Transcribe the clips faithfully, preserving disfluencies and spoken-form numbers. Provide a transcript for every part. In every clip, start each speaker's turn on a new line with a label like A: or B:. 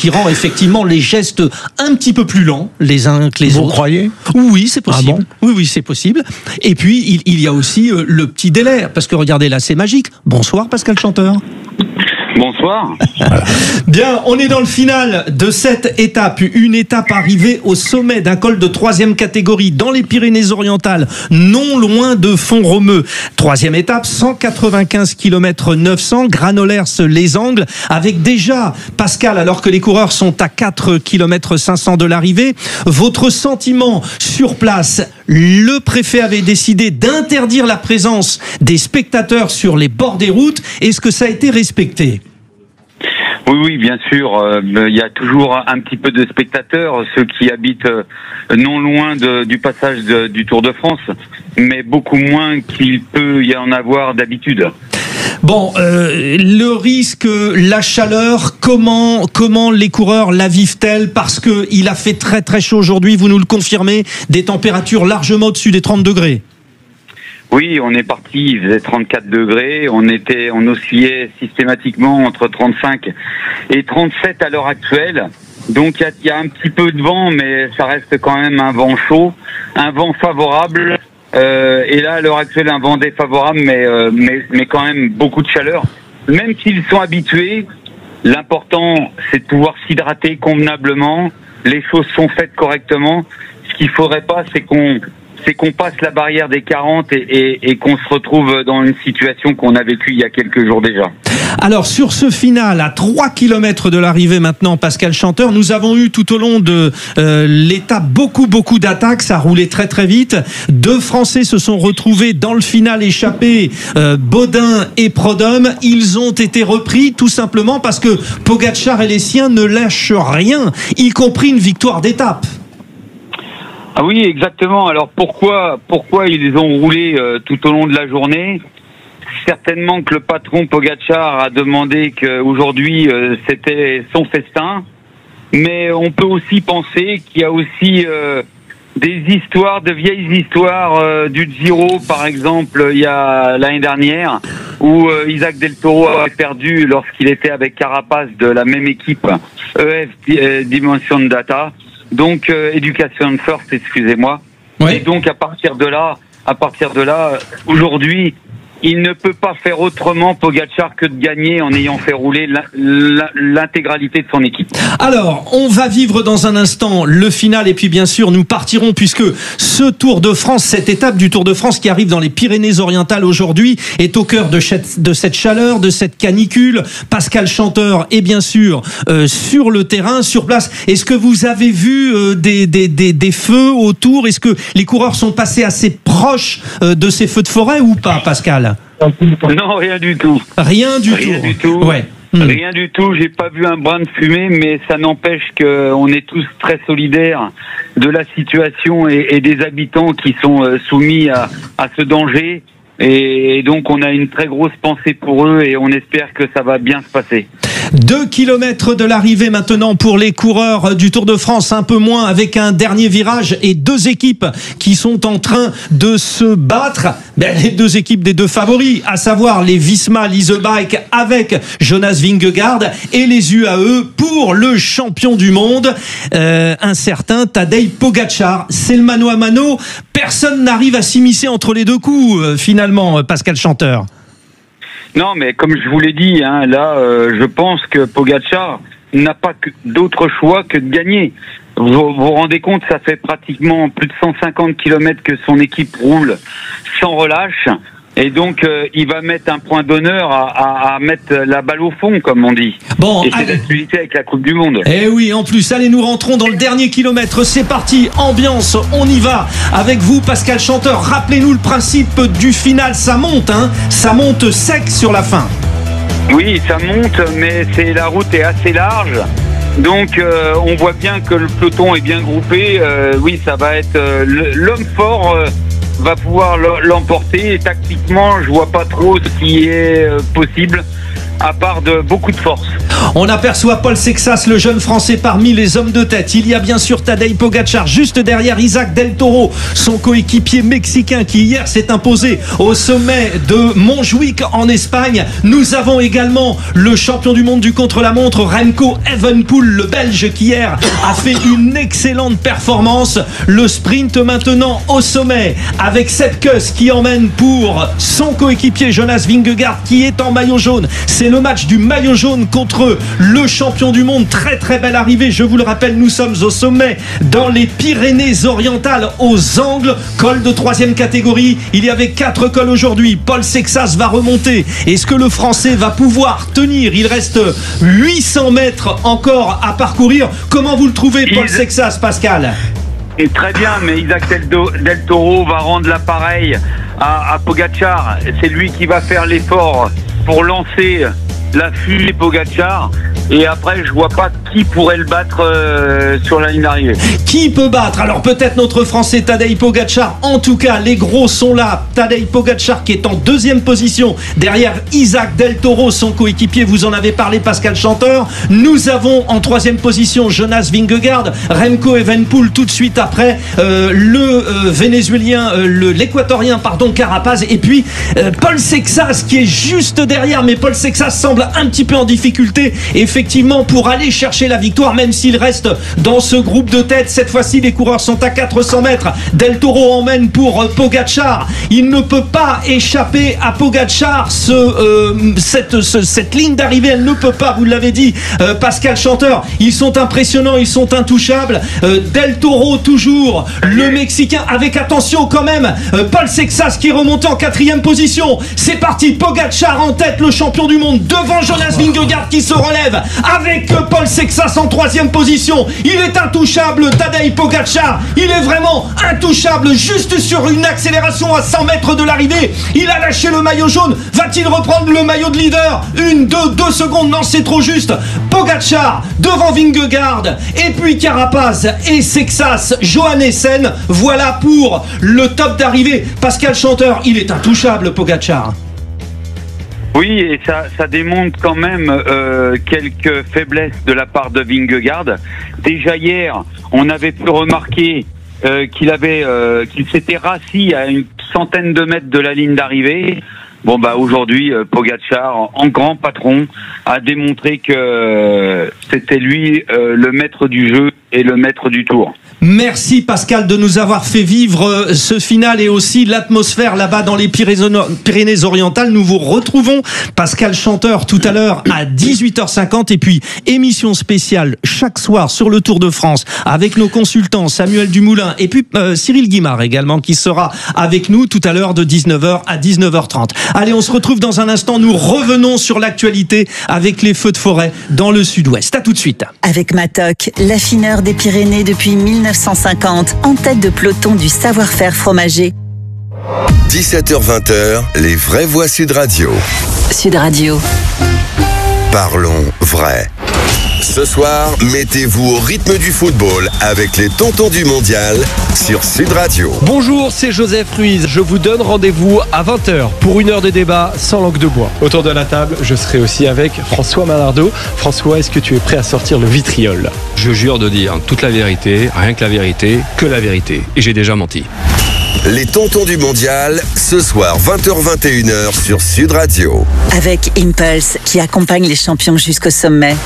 A: qui rend effectivement les gestes un petit peu plus lents les uns que les
B: Vous
A: autres.
B: Vous croyez ?
A: Oui, c'est possible.
B: Ah bon ?
A: Oui, oui, c'est possible. Et puis, il, il y a aussi euh, le petit délai, parce que regardez là, c'est magique. Bonsoir Pascal Chanteur.
C: Bonsoir.
A: Bien, on est dans le final de cette étape. Une étape arrivée au sommet d'un col de troisième catégorie dans les Pyrénées-Orientales, non loin de Font-Romeu. Troisième étape, cent quatre-vingt-quinze kilomètres neuf cents, Granolers-les Angles, avec déjà, Pascal, alors que les coureurs sont à quatre kilomètres cinq cents de l'arrivée, votre sentiment sur place? Le préfet avait décidé d'interdire la présence des spectateurs sur les bords des routes. Est-ce que ça a été respecté ?
C: Oui, oui, bien sûr. Euh, il y a toujours un petit peu de spectateurs, ceux qui habitent euh, non loin de, du passage de, du Tour de France, mais beaucoup moins qu'il peut y en avoir d'habitude.
A: Bon, euh, le risque, la chaleur, comment comment les coureurs la vivent-elles? Parce que il a fait très très chaud aujourd'hui, vous nous le confirmez, des températures largement au-dessus des trente degrés.
C: Oui, on est parti, il faisait trente-quatre degrés, on était, on oscillait systématiquement entre trente-cinq et trente-sept à l'heure actuelle. Donc il y a, y a un petit peu de vent, mais ça reste quand même un vent chaud, un vent favorable. Euh, et là, à l'heure actuelle, un vent défavorable, mais, euh, mais, mais quand même beaucoup de chaleur. Même s'ils sont habitués, l'important, c'est de pouvoir s'hydrater convenablement. Les choses sont faites correctement. Ce qu'il faudrait pas, c'est qu'on, c'est qu'on passe la barrière des quarante et, et, et qu'on se retrouve dans une situation qu'on a vécue il y a quelques jours déjà.
A: Alors, sur ce final, à trois kilomètres de l'arrivée maintenant, Pascal Chanteur, nous avons eu tout au long de euh, l'étape beaucoup, beaucoup d'attaques. Ça a roulé très, très vite. Deux Français se sont retrouvés dans le final échappé, euh, Baudin et Prodhomme. Ils ont été repris tout simplement parce que Pogačar et les siens ne lâchent rien, y compris une victoire d'étape.
C: Ah oui, exactement. Alors pourquoi, pourquoi ils ont roulé euh, tout au long de la journée ? Certainement que le patron Pogačar a demandé qu'aujourd'hui euh, c'était son festin, mais on peut aussi penser qu'il y a aussi euh, des histoires, de vieilles histoires euh, du Giro, par exemple, il y a l'année dernière, où euh, Isaac Del Toro avait perdu lorsqu'il était avec Carapaz de la même équipe, E F Dimension Data, donc euh, Education First, excusez-moi.
A: Ouais.
C: Et donc à partir de là, à partir de là, aujourd'hui, il ne peut pas faire autrement, Pogačar, que de gagner en ayant fait rouler l'intégralité de son équipe.
A: Alors, on va vivre dans un instant le final et puis bien sûr nous partirons puisque ce Tour de France, cette étape du Tour de France qui arrive dans les Pyrénées-Orientales aujourd'hui est au cœur de cette, de cette chaleur, de cette canicule. Pascal Chanteur est bien sûr euh, sur le terrain, sur place. Est-ce que vous avez vu euh, des, des, des, des feux autour? Est-ce que les coureurs sont passés assez proches euh, de ces feux de forêt ou pas, Pascal?
C: Non, rien du tout.
A: Rien du
C: rien
A: tout.
C: Du tout.
A: Ouais.
C: Rien du tout. J'ai pas vu un brin de fumée, mais ça n'empêche qu'on est tous très solidaires de la situation et, et des habitants qui sont soumis à, à ce danger. Et donc on a une très grosse pensée pour eux et on espère que ça va bien se passer.
A: Deux kilomètres de l'arrivée maintenant pour les coureurs du Tour de France, un peu moins avec un dernier virage et deux équipes qui sont en train de se battre. Ben, les deux équipes des deux favoris, à savoir les Visma Lease Bike avec Jonas Vingegaard et les U A E pour le champion du monde, euh, un certain Tadej Pogačar. C'est le mano à mano. Personne n'arrive à s'immiscer entre les deux coups, euh, finalement, Pascal Chanteur.
C: Non, mais comme je vous l'ai dit, hein, là, euh, je pense que Pogačar n'a pas d'autre choix que de gagner. Vous vous rendez compte, ça fait pratiquement plus de cent cinquante kilomètres que son équipe roule sans relâche. Et donc, euh, il va mettre un point d'honneur à, à, à mettre la balle au fond, comme on dit.
A: Bon,
C: et c'est l'actualité avec la Coupe du Monde.
A: Eh oui, en plus, allez, nous rentrons dans le dernier kilomètre. C'est parti, ambiance, on y va. Avec vous, Pascal Chanteur, rappelez-nous le principe du final. Ça monte, hein. Ça monte sec sur la fin.
C: Oui, ça monte, mais c'est la route est assez large. Donc, euh, on voit bien que le peloton est bien groupé. Euh, oui, ça va être euh, l'homme fort. Euh, va pouvoir l'emporter et tactiquement je vois pas trop ce qui est euh, possible à part de beaucoup de force.
A: On aperçoit Paul Sexas, le jeune français parmi les hommes de tête. Il y a bien sûr Tadej Pogačar juste derrière Isaac Del Toro, son coéquipier mexicain qui hier s'est imposé au sommet de Montjuic en Espagne. Nous avons également le champion du monde du contre-la-montre Remco Evenepoel, le Belge qui hier a fait une excellente performance. Le sprint maintenant au sommet avec Sepp Kuss qui emmène pour son coéquipier Jonas Vingegaard qui est en maillot jaune. C'est le match du maillot jaune contre le champion du monde. Très très belle arrivée, je vous le rappelle, nous sommes au sommet dans les Pyrénées-Orientales aux Angles, col de troisième catégorie. Il y avait quatre cols aujourd'hui. Paul Sexas va remonter. Est-ce que le français va pouvoir tenir? Il reste huit cents mètres encore à parcourir. Comment vous le trouvez, Paul Sexas, Pascal?
C: Et très bien, mais Isaac Del, Del Toro va rendre l'appareil à, à Pogačar. C'est lui qui va faire l'effort pour lancer la fusée Pogačar. Et après, je vois pas qui pourrait le battre euh, sur la ligne d'arrivée.
A: Qui peut battre? Alors peut-être notre Français Tadej Pogačar. En tout cas, les gros sont là. Tadej Pogačar qui est en deuxième position derrière Isaac Del Toro, son coéquipier. Vous en avez parlé, Pascal Chanteur. Nous avons en troisième position Jonas Vingegaard, Remco Evenepoel tout de suite après, euh, le euh, Vénézuélien, euh, le l'Équatorien, pardon, Carapaz, et puis euh, Paul Sexas qui est juste derrière. Mais Paul Sexas semble un petit peu en difficulté. Et effectivement, pour aller chercher la victoire, même s'il reste dans ce groupe de tête. Cette fois-ci, les coureurs sont à quatre cents mètres. Del Toro emmène pour Pogačar. Il ne peut pas échapper à Pogačar. Ce, euh, cette, ce, cette ligne d'arrivée, elle ne peut pas, vous l'avez dit, euh, Pascal Chanteur. Ils sont impressionnants, ils sont intouchables. Euh, Del Toro toujours, le Mexicain, avec attention quand même, euh, Paul Sexas qui est remonté en quatrième position. C'est parti, Pogačar en tête, le champion du monde, devant Jonas Vingegaard qui se relève, avec Paul Sexas en troisième position. Il est intouchable, Tadej Pogačar. Il est vraiment intouchable, juste sur une accélération à cent mètres de l'arrivée. Il a lâché le maillot jaune. Va-t-il reprendre le maillot de leader? Une, deux, deux secondes. Non, c'est trop juste. Pogačar devant Vingegaard. Et puis Carapaz et Sexas, Johannessen. Voilà pour le top d'arrivée. Pascal Chanteur, il est intouchable, Pogačar.
C: Oui, et ça, ça démontre quand même euh, quelques faiblesses de la part de Vingegaard. Déjà hier, on avait pu remarquer euh, qu'il avait, euh, qu'il s'était rassis à une centaine de mètres de la ligne d'arrivée. Bon bah aujourd'hui, euh, Pogačar, en, en grand patron, a démontré que euh, c'était lui euh, le maître du jeu et le maître du tour.
A: Merci Pascal de nous avoir fait vivre ce final et aussi l'atmosphère là-bas dans les Pyrénées-Orientales. Nous vous retrouvons, Pascal Chanteur, tout à l'heure à dix-huit heures cinquante et puis émission spéciale chaque soir sur le Tour de France avec nos consultants Samuel Dumoulin et puis euh, Cyril Guimard également qui sera avec nous tout à l'heure de dix-neuf heures à dix-neuf heures trente. Allez, on se retrouve dans un instant. Nous revenons sur l'actualité avec les feux de forêt dans le sud-ouest. À tout de suite.
B: Avec Matok, l'affineur des Pyrénées depuis mille neuf cent cinquante, en tête de peloton du savoir-faire fromager.
D: dix-sept heures vingt, les vraies voix Sud Radio.
B: Sud Radio.
D: Parlons vrai. Ce soir, mettez-vous au rythme du football avec les tontons du mondial sur Sud Radio.
E: Bonjour, c'est Joseph Ruiz. Je vous donne rendez-vous à vingt heures pour une heure de débat sans langue de bois. Autour de la table, je serai aussi avec François Malardeau. François, est-ce que tu es prêt à sortir le vitriol?
F: Je jure de dire toute la vérité, rien que la vérité, que la vérité. Et j'ai déjà menti.
D: Les tontons du mondial, ce soir vingt heures vingt et une heures sur Sud Radio.
B: Avec Impulse qui accompagne les champions jusqu'au sommet.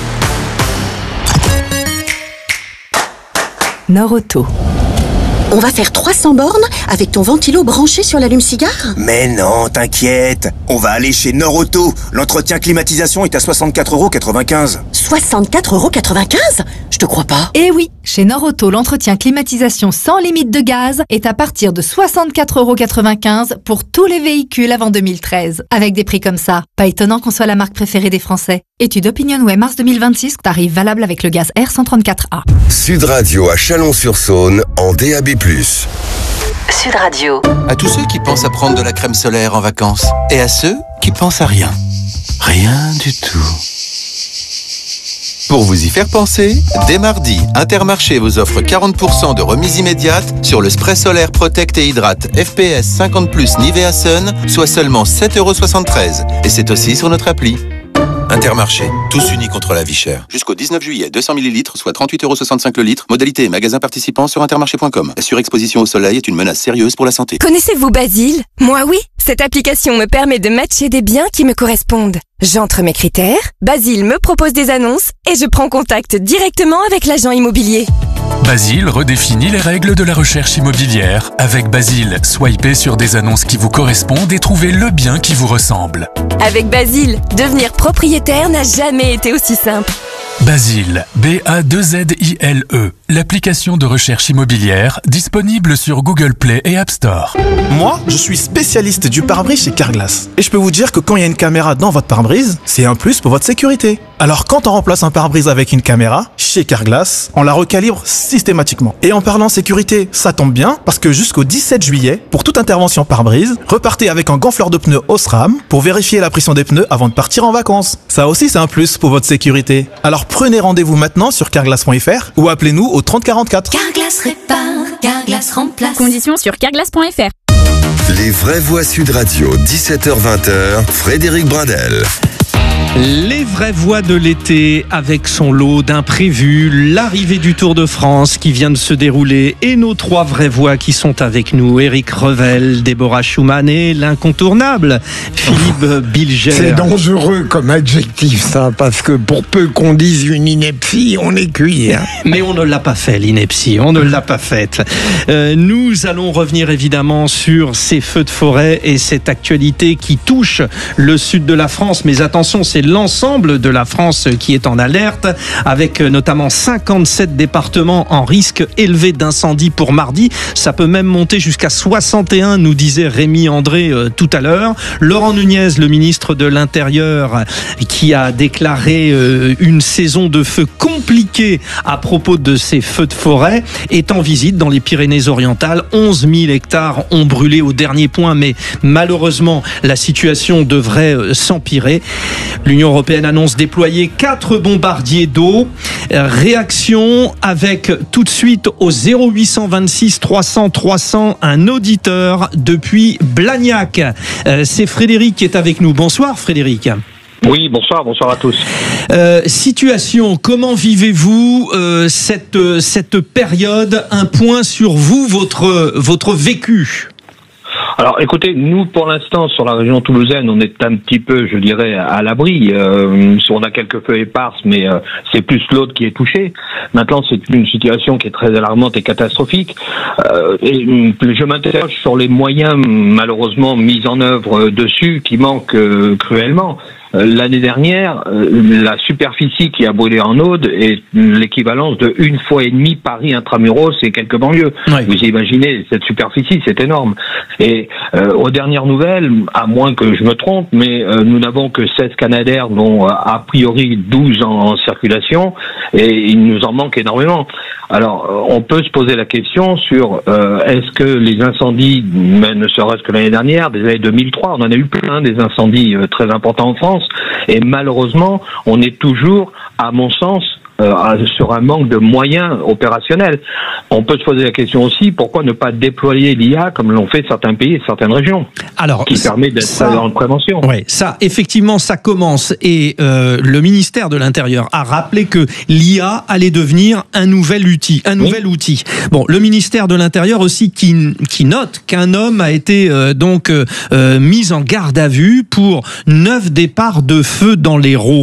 B: Norauto.
G: On va faire trois cents bornes avec ton ventilo branché sur l'allume-cigare?
H: Mais non, t'inquiète. On va aller chez Norauto. L'entretien climatisation est à soixante-quatre euros quatre-vingt-quinze.
G: soixante-quatre euros quatre-vingt-quinze? Je te crois pas.
I: Eh oui, chez Norauto, l'entretien climatisation sans limite de gaz est à partir de soixante-quatre euros quatre-vingt-quinze pour tous les véhicules avant deux mille treize. Avec des prix comme ça, pas étonnant qu'on soit la marque préférée des Français. Étude OpinionWay mars deux mille vingt-six, tarif valable avec le gaz R cent trente-quatre A.
D: Sud Radio à Chalon-sur-Saône en D A B plus.
B: Sud Radio.
J: À tous ceux qui pensent à prendre de la crème solaire en vacances et à ceux qui pensent à rien. Rien du tout. Pour vous y faire penser, dès mardi, Intermarché vous offre quarante pour cent de remise immédiate sur le spray solaire Protect et Hydrate F P S cinquante plus Nivea Sun, soit seulement sept euros soixante-treize. Et c'est aussi sur notre appli. Intermarché, tous unis contre la vie chère. Jusqu'au dix-neuf juillet, deux cents millilitres, soit trente-huit euros soixante-cinq le litre. Modalité et magasin participant sur intermarché point com. La surexposition au soleil est une menace sérieuse pour la santé.
K: Connaissez-vous Basile? Moi oui. Cette application me permet de matcher des biens qui me correspondent. J'entre mes critères, Basile me propose des annonces et je prends contact directement avec l'agent immobilier.
L: Basile redéfinit les règles de la recherche immobilière. Avec Basile, swipez sur des annonces qui vous correspondent et trouvez le bien qui vous ressemble.
K: Avec Basile, devenir propriétaire n'a jamais été aussi simple.
L: Basile, B A deux Z I L E, l'application de recherche immobilière disponible sur Google Play et App Store.
M: Moi, je suis spécialiste du pare-brise chez Carglass. Et je peux vous dire que quand il y a une caméra dans votre pare-brise, c'est un plus pour votre sécurité. Alors quand on remplace un pare-brise avec une caméra, chez Carglass, on la recalibre systématiquement. Et en parlant sécurité, ça tombe bien, parce que jusqu'au dix-sept juillet, pour toute intervention pare-brise, repartez avec un gonfleur de pneus Osram pour vérifier la pression des pneus avant de partir en vacances. Ça aussi, c'est un plus pour votre sécurité. Alors prenez rendez-vous maintenant sur carglass point f r ou appelez-nous au trente quarante-quatre.
N: Carglass répare, Carglass remplace.
O: Conditions sur carglass point f r.
D: Les vraies voix Sud Radio, dix-sept heures vingt, Frédéric Brindel.
A: Les vraies voix de l'été avec son lot d'imprévus, l'arrivée du Tour de France qui vient de se dérouler et nos trois vraies voix qui sont avec nous, Éric Revel, Déborah Schumann et l'incontournable Philippe Bilger.
P: C'est dangereux comme adjectif ça, parce que pour peu qu'on dise une ineptie, on est cuit. Hein.
A: Mais on ne l'a pas fait l'ineptie, on ne l'a pas faite. Euh, nous allons revenir évidemment sur ces feux de forêt et cette actualité qui touche le sud de la France, mais attention, c'est l'ensemble de la France qui est en alerte, avec notamment cinquante-sept départements en risque élevé d'incendie pour mardi. Ça peut même monter jusqu'à soixante et un, nous disait Rémi André euh, tout à l'heure. Laurent Nunez, le ministre de l'Intérieur, qui a déclaré euh, une saison de feu compliquée à propos de ces feux de forêt, est en visite dans les Pyrénées-Orientales. onze mille hectares ont brûlé au dernier point, mais malheureusement, la situation devrait euh, s'empirer. L'Union européenne annonce déployer quatre bombardiers d'eau. Réaction avec tout de suite au zéro huit cent vingt-six trois cents trois cents un auditeur depuis Blagnac. C'est Frédéric qui est avec nous. Bonsoir Frédéric.
Q: Oui, bonsoir, bonsoir à tous.
A: Euh, situation, comment vivez-vous euh, cette, cette période? Un point sur vous, votre, votre vécu.
Q: Alors écoutez, nous pour l'instant sur la région toulousaine, on est un petit peu, je dirais, à l'abri. Euh, on a quelques feux éparses, mais euh, c'est plus l'autre qui est touché. Maintenant, c'est une situation qui est très alarmante et catastrophique. Euh, et je m'interroge sur les moyens malheureusement mis en œuvre dessus, qui manquent euh, cruellement. L'année dernière, la superficie qui a brûlé en Aude est l'équivalence de une fois et demie Paris intramuros et quelques banlieues. Oui. Vous imaginez, cette superficie, c'est énorme. Et euh, aux dernières nouvelles, à moins que je me trompe, mais euh, nous n'avons que seize Canadair, dont euh, a priori douze en, en circulation, et il nous en manque énormément. Alors, on peut se poser la question sur euh, est-ce que les incendies, mais ne serait-ce que l'année dernière, des années deux mille trois, on en a eu plein des incendies euh, très importants en France, et malheureusement, on est toujours, à mon sens, euh, sur un manque de moyens opérationnels. On peut se poser la question aussi, pourquoi ne pas déployer l'I A comme l'ont fait certains pays et certaines régions,
A: alors,
Q: qui permet d'être
A: ça,
Q: en prévention.
A: Oui, ça, effectivement, ça commence. Et euh, le ministère de l'Intérieur a rappelé que l'I A allait devenir un nouvel outil. Un nouvel oui. outil. Bon, le ministère de l'Intérieur aussi qui, qui note qu'un homme a été euh, donc euh, mis en garde à vue pour neuf départs de feu dans l'Hérault.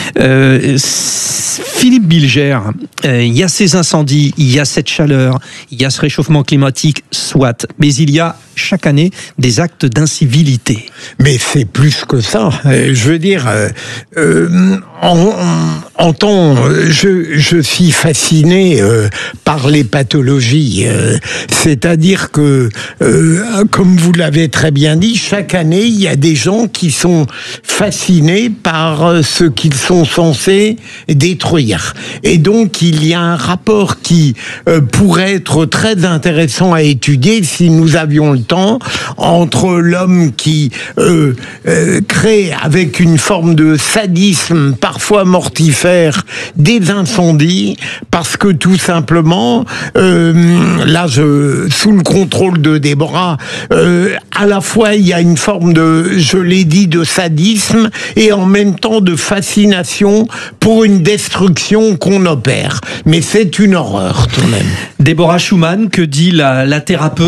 A: Euh, Philippe Bilger, euh, il y a ces incendies, il y a cette chaleur, il y a ce réchauffement climatique, soit, mais il y a chaque année des actes d'incivilité.
P: Mais c'est plus que ça. Euh, je veux dire, euh, euh, en, en temps, je, je suis fasciné euh, par les pathologies. Euh, c'est-à-dire que, euh, comme vous l'avez très bien dit, chaque année, il y a des gens qui sont fascinés par ce qu'ils sont censés détruire. faire. Et donc, il y a un rapport qui euh, pourrait être très intéressant à étudier si nous avions le temps, entre l'homme qui euh, euh, crée avec une forme de sadisme parfois mortifère des incendies, parce que tout simplement, euh, là, je, sous le contrôle de Déborah, euh, à la fois il y a une forme de, je l'ai dit, de sadisme et en même temps de fascination pour une destruction qu'on opère. Mais c'est une horreur tout de même.
A: Déborah Schumann, que dit la, la thérapeute ?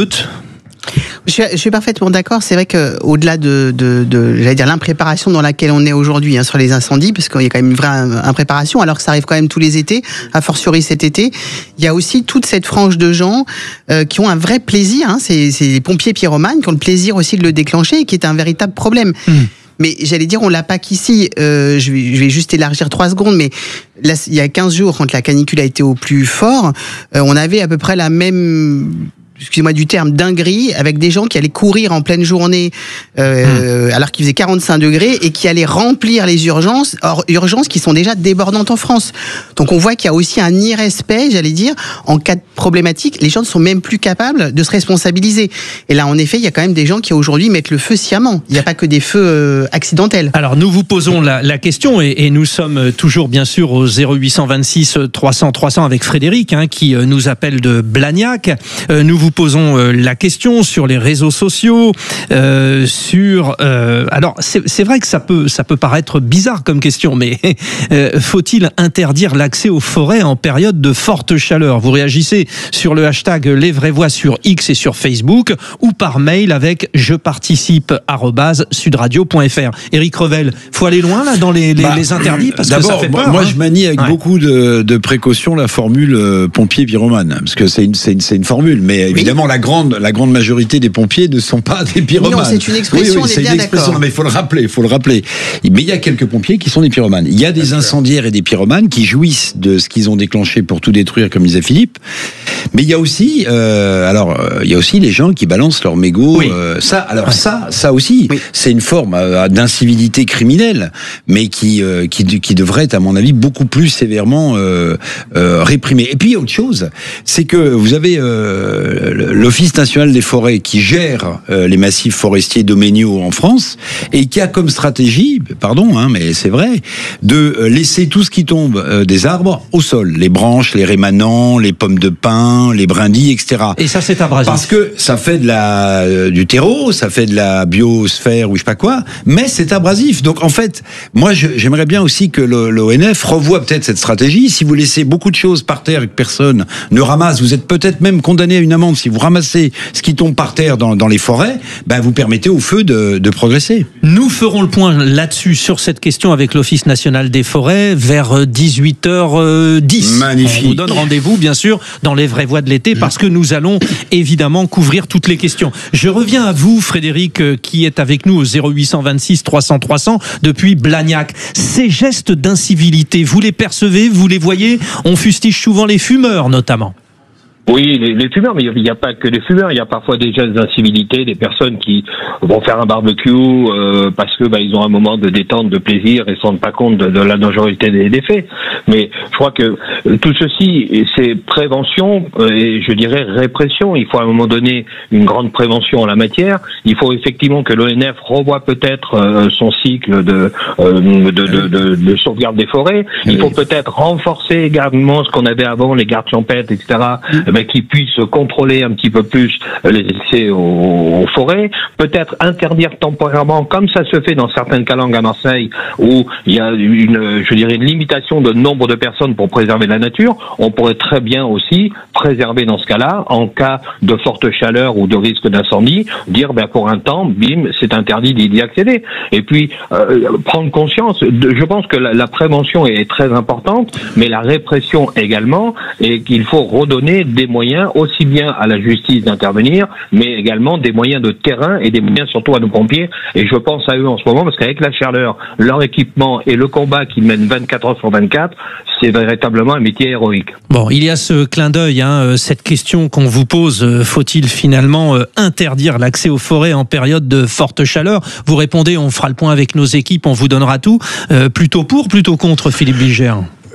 O: Je suis, je suis parfaitement d'accord. C'est vrai que au-delà de, de, de j'allais dire l'impréparation dans laquelle on est aujourd'hui hein, sur les incendies, parce qu'il y a quand même une vraie impréparation, alors que ça arrive quand même tous les étés, a fortiori cet été, il y a aussi toute cette frange de gens euh, qui ont un vrai plaisir. Hein, c'est, c'est les pompiers pyromanes qui ont le plaisir aussi de le déclencher, et qui est un véritable problème. Mmh. Mais j'allais dire, on l'a pas qu'ici. Euh, je, vais, je vais juste élargir trois secondes, mais là, il y a quinze jours, quand la canicule a été au plus fort, euh, on avait à peu près la même, excusez-moi du terme, dinguerie, avec des gens qui allaient courir en pleine journée euh, mmh. alors qu'il faisait quarante-cinq degrés et qui allaient remplir les urgences, or, urgences qui sont déjà débordantes en France. Donc on voit qu'il y a aussi un irrespect, j'allais dire, en cas de problématique, les gens ne sont même plus capables de se responsabiliser. Et là, en effet, il y a quand même des gens qui aujourd'hui mettent le feu sciemment. Il n'y a pas que des feux euh, accidentels.
A: Alors nous vous posons la, la question et, et nous sommes toujours bien sûr au zéro huit cent vingt-six trois cents trois cents avec Frédéric hein, qui euh, nous appelle de Blagnac. Euh, nous vous posons euh, la question sur les réseaux sociaux, euh, sur euh, alors c'est, c'est vrai que ça peut ça peut paraître bizarre comme question, mais euh, faut-il interdire l'accès aux forêts en période de forte chaleur ? Vous réagissez sur le hashtag Les Vraies Voix sur X et sur Facebook ou par mail avec je participe arobase sudradio point fr. Éric Revel, faut aller loin là dans les, les, bah, les interdits parce que ça fait peur.
R: Moi,
A: hein.
R: je manie avec ouais. beaucoup de, de précautions la formule euh, pompier pyromane, parce que c'est une, c'est une, c'est une formule, mais évidemment oui. la grande, la grande majorité des pompiers ne sont pas des pyromanes.
O: Non, c'est une expression, oui, oui,
R: on
O: c'est
R: est bien
O: une expression,
R: d'accord. Mais il faut le rappeler, il faut le rappeler. Mais il y a quelques pompiers qui sont des pyromanes. Il y a des incendiaires et des pyromanes qui jouissent de ce qu'ils ont déclenché pour tout détruire, comme disait Philippe. Mais il y a aussi, euh, alors, euh, il y a aussi les gens qui balancent leurs mégots. Oui. Euh, ça, alors ça, ça aussi, oui. c'est une forme euh, d'incivilité criminelle, mais qui, euh, qui, qui devrait être, à mon avis, beaucoup plus sévèrement euh, euh, réprimée. Et puis, il y a autre chose, c'est que vous avez euh, l'Office national des forêts qui gère euh, les massifs forestiers domaniaux en France et qui a comme stratégie, pardon, hein, mais c'est vrai, de laisser tout ce qui tombe euh, des arbres au sol, les branches, les rémanents, les pommes de pin, les brindilles, et cetera.
A: Et ça, c'est abrasif.
R: Parce que ça fait de la, euh, du terreau, ça fait de la biosphère ou je sais pas quoi, mais c'est abrasif. Donc en fait, moi je, j'aimerais bien aussi que le, l'O N F revoie peut-être cette stratégie. Si vous laissez beaucoup de choses par terre et que personne ne ramasse, vous êtes peut-être même condamné à une amende. Si vous ramassez ce qui tombe par terre dans, dans les forêts, ben vous permettez au feu de, de progresser.
A: Nous ferons le point là-dessus, sur cette question avec l'Office national des forêts, vers dix-huit heures dix.
R: Magnifique.
A: On vous donne rendez-vous, bien sûr, dans les vraies voix de l'été, parce que nous allons évidemment couvrir toutes les questions. Je reviens à vous, Frédéric, qui est avec nous au zéro huit cent vingt-six trois cents trois cents depuis Blagnac. Ces gestes d'incivilité, vous les percevez, vous les voyez ? On fustige souvent les fumeurs, notamment.
Q: Oui, les, les fumeurs, mais il n'y a pas que les fumeurs. Il y a parfois des gestes d'incivilité, des personnes qui vont faire un barbecue euh, parce que bah, ils ont un moment de détente, de plaisir et ne se rendent pas compte de, de la dangerosité des, des faits. Mais je crois que euh, tout ceci, c'est prévention euh, et je dirais répression. Il faut à un moment donné une grande prévention en la matière. Il faut effectivement que l'O N F revoie peut-être euh, son cycle de, euh, de, de, de, de sauvegarde des forêts. Il faut peut-être renforcer également ce qu'on avait avant, les gardes champêtres, et cetera. Ben, qui puissent contrôler un petit peu plus les accès aux, aux forêts, peut-être interdire temporairement, comme ça se fait dans certaines calanques à Marseille, où il y a une, je dirais, une limitation de nombre de personnes pour préserver la nature. On pourrait très bien aussi préserver dans ce cas-là, en cas de forte chaleur ou de risque d'incendie, dire ben pour un temps, bim, c'est interdit d'y accéder. Et puis euh, prendre conscience. De, je pense que la, la prévention est très importante, mais la répression également, et qu'il faut redonner des moyens aussi bien à la justice d'intervenir, mais également des moyens de terrain et des moyens surtout à nos pompiers. Et je pense à eux en ce moment parce qu'avec la chaleur, leur équipement et le combat qu'ils mènent vingt-quatre heures sur vingt-quatre, c'est véritablement un métier héroïque.
A: Bon, il y a ce clin d'œil, hein, cette question qu'on vous pose, faut-il finalement interdire l'accès aux forêts en période de forte chaleur ? Vous répondez, on fera le point avec nos équipes, on vous donnera tout. Euh, plutôt pour, plutôt contre, Philippe Bilger ?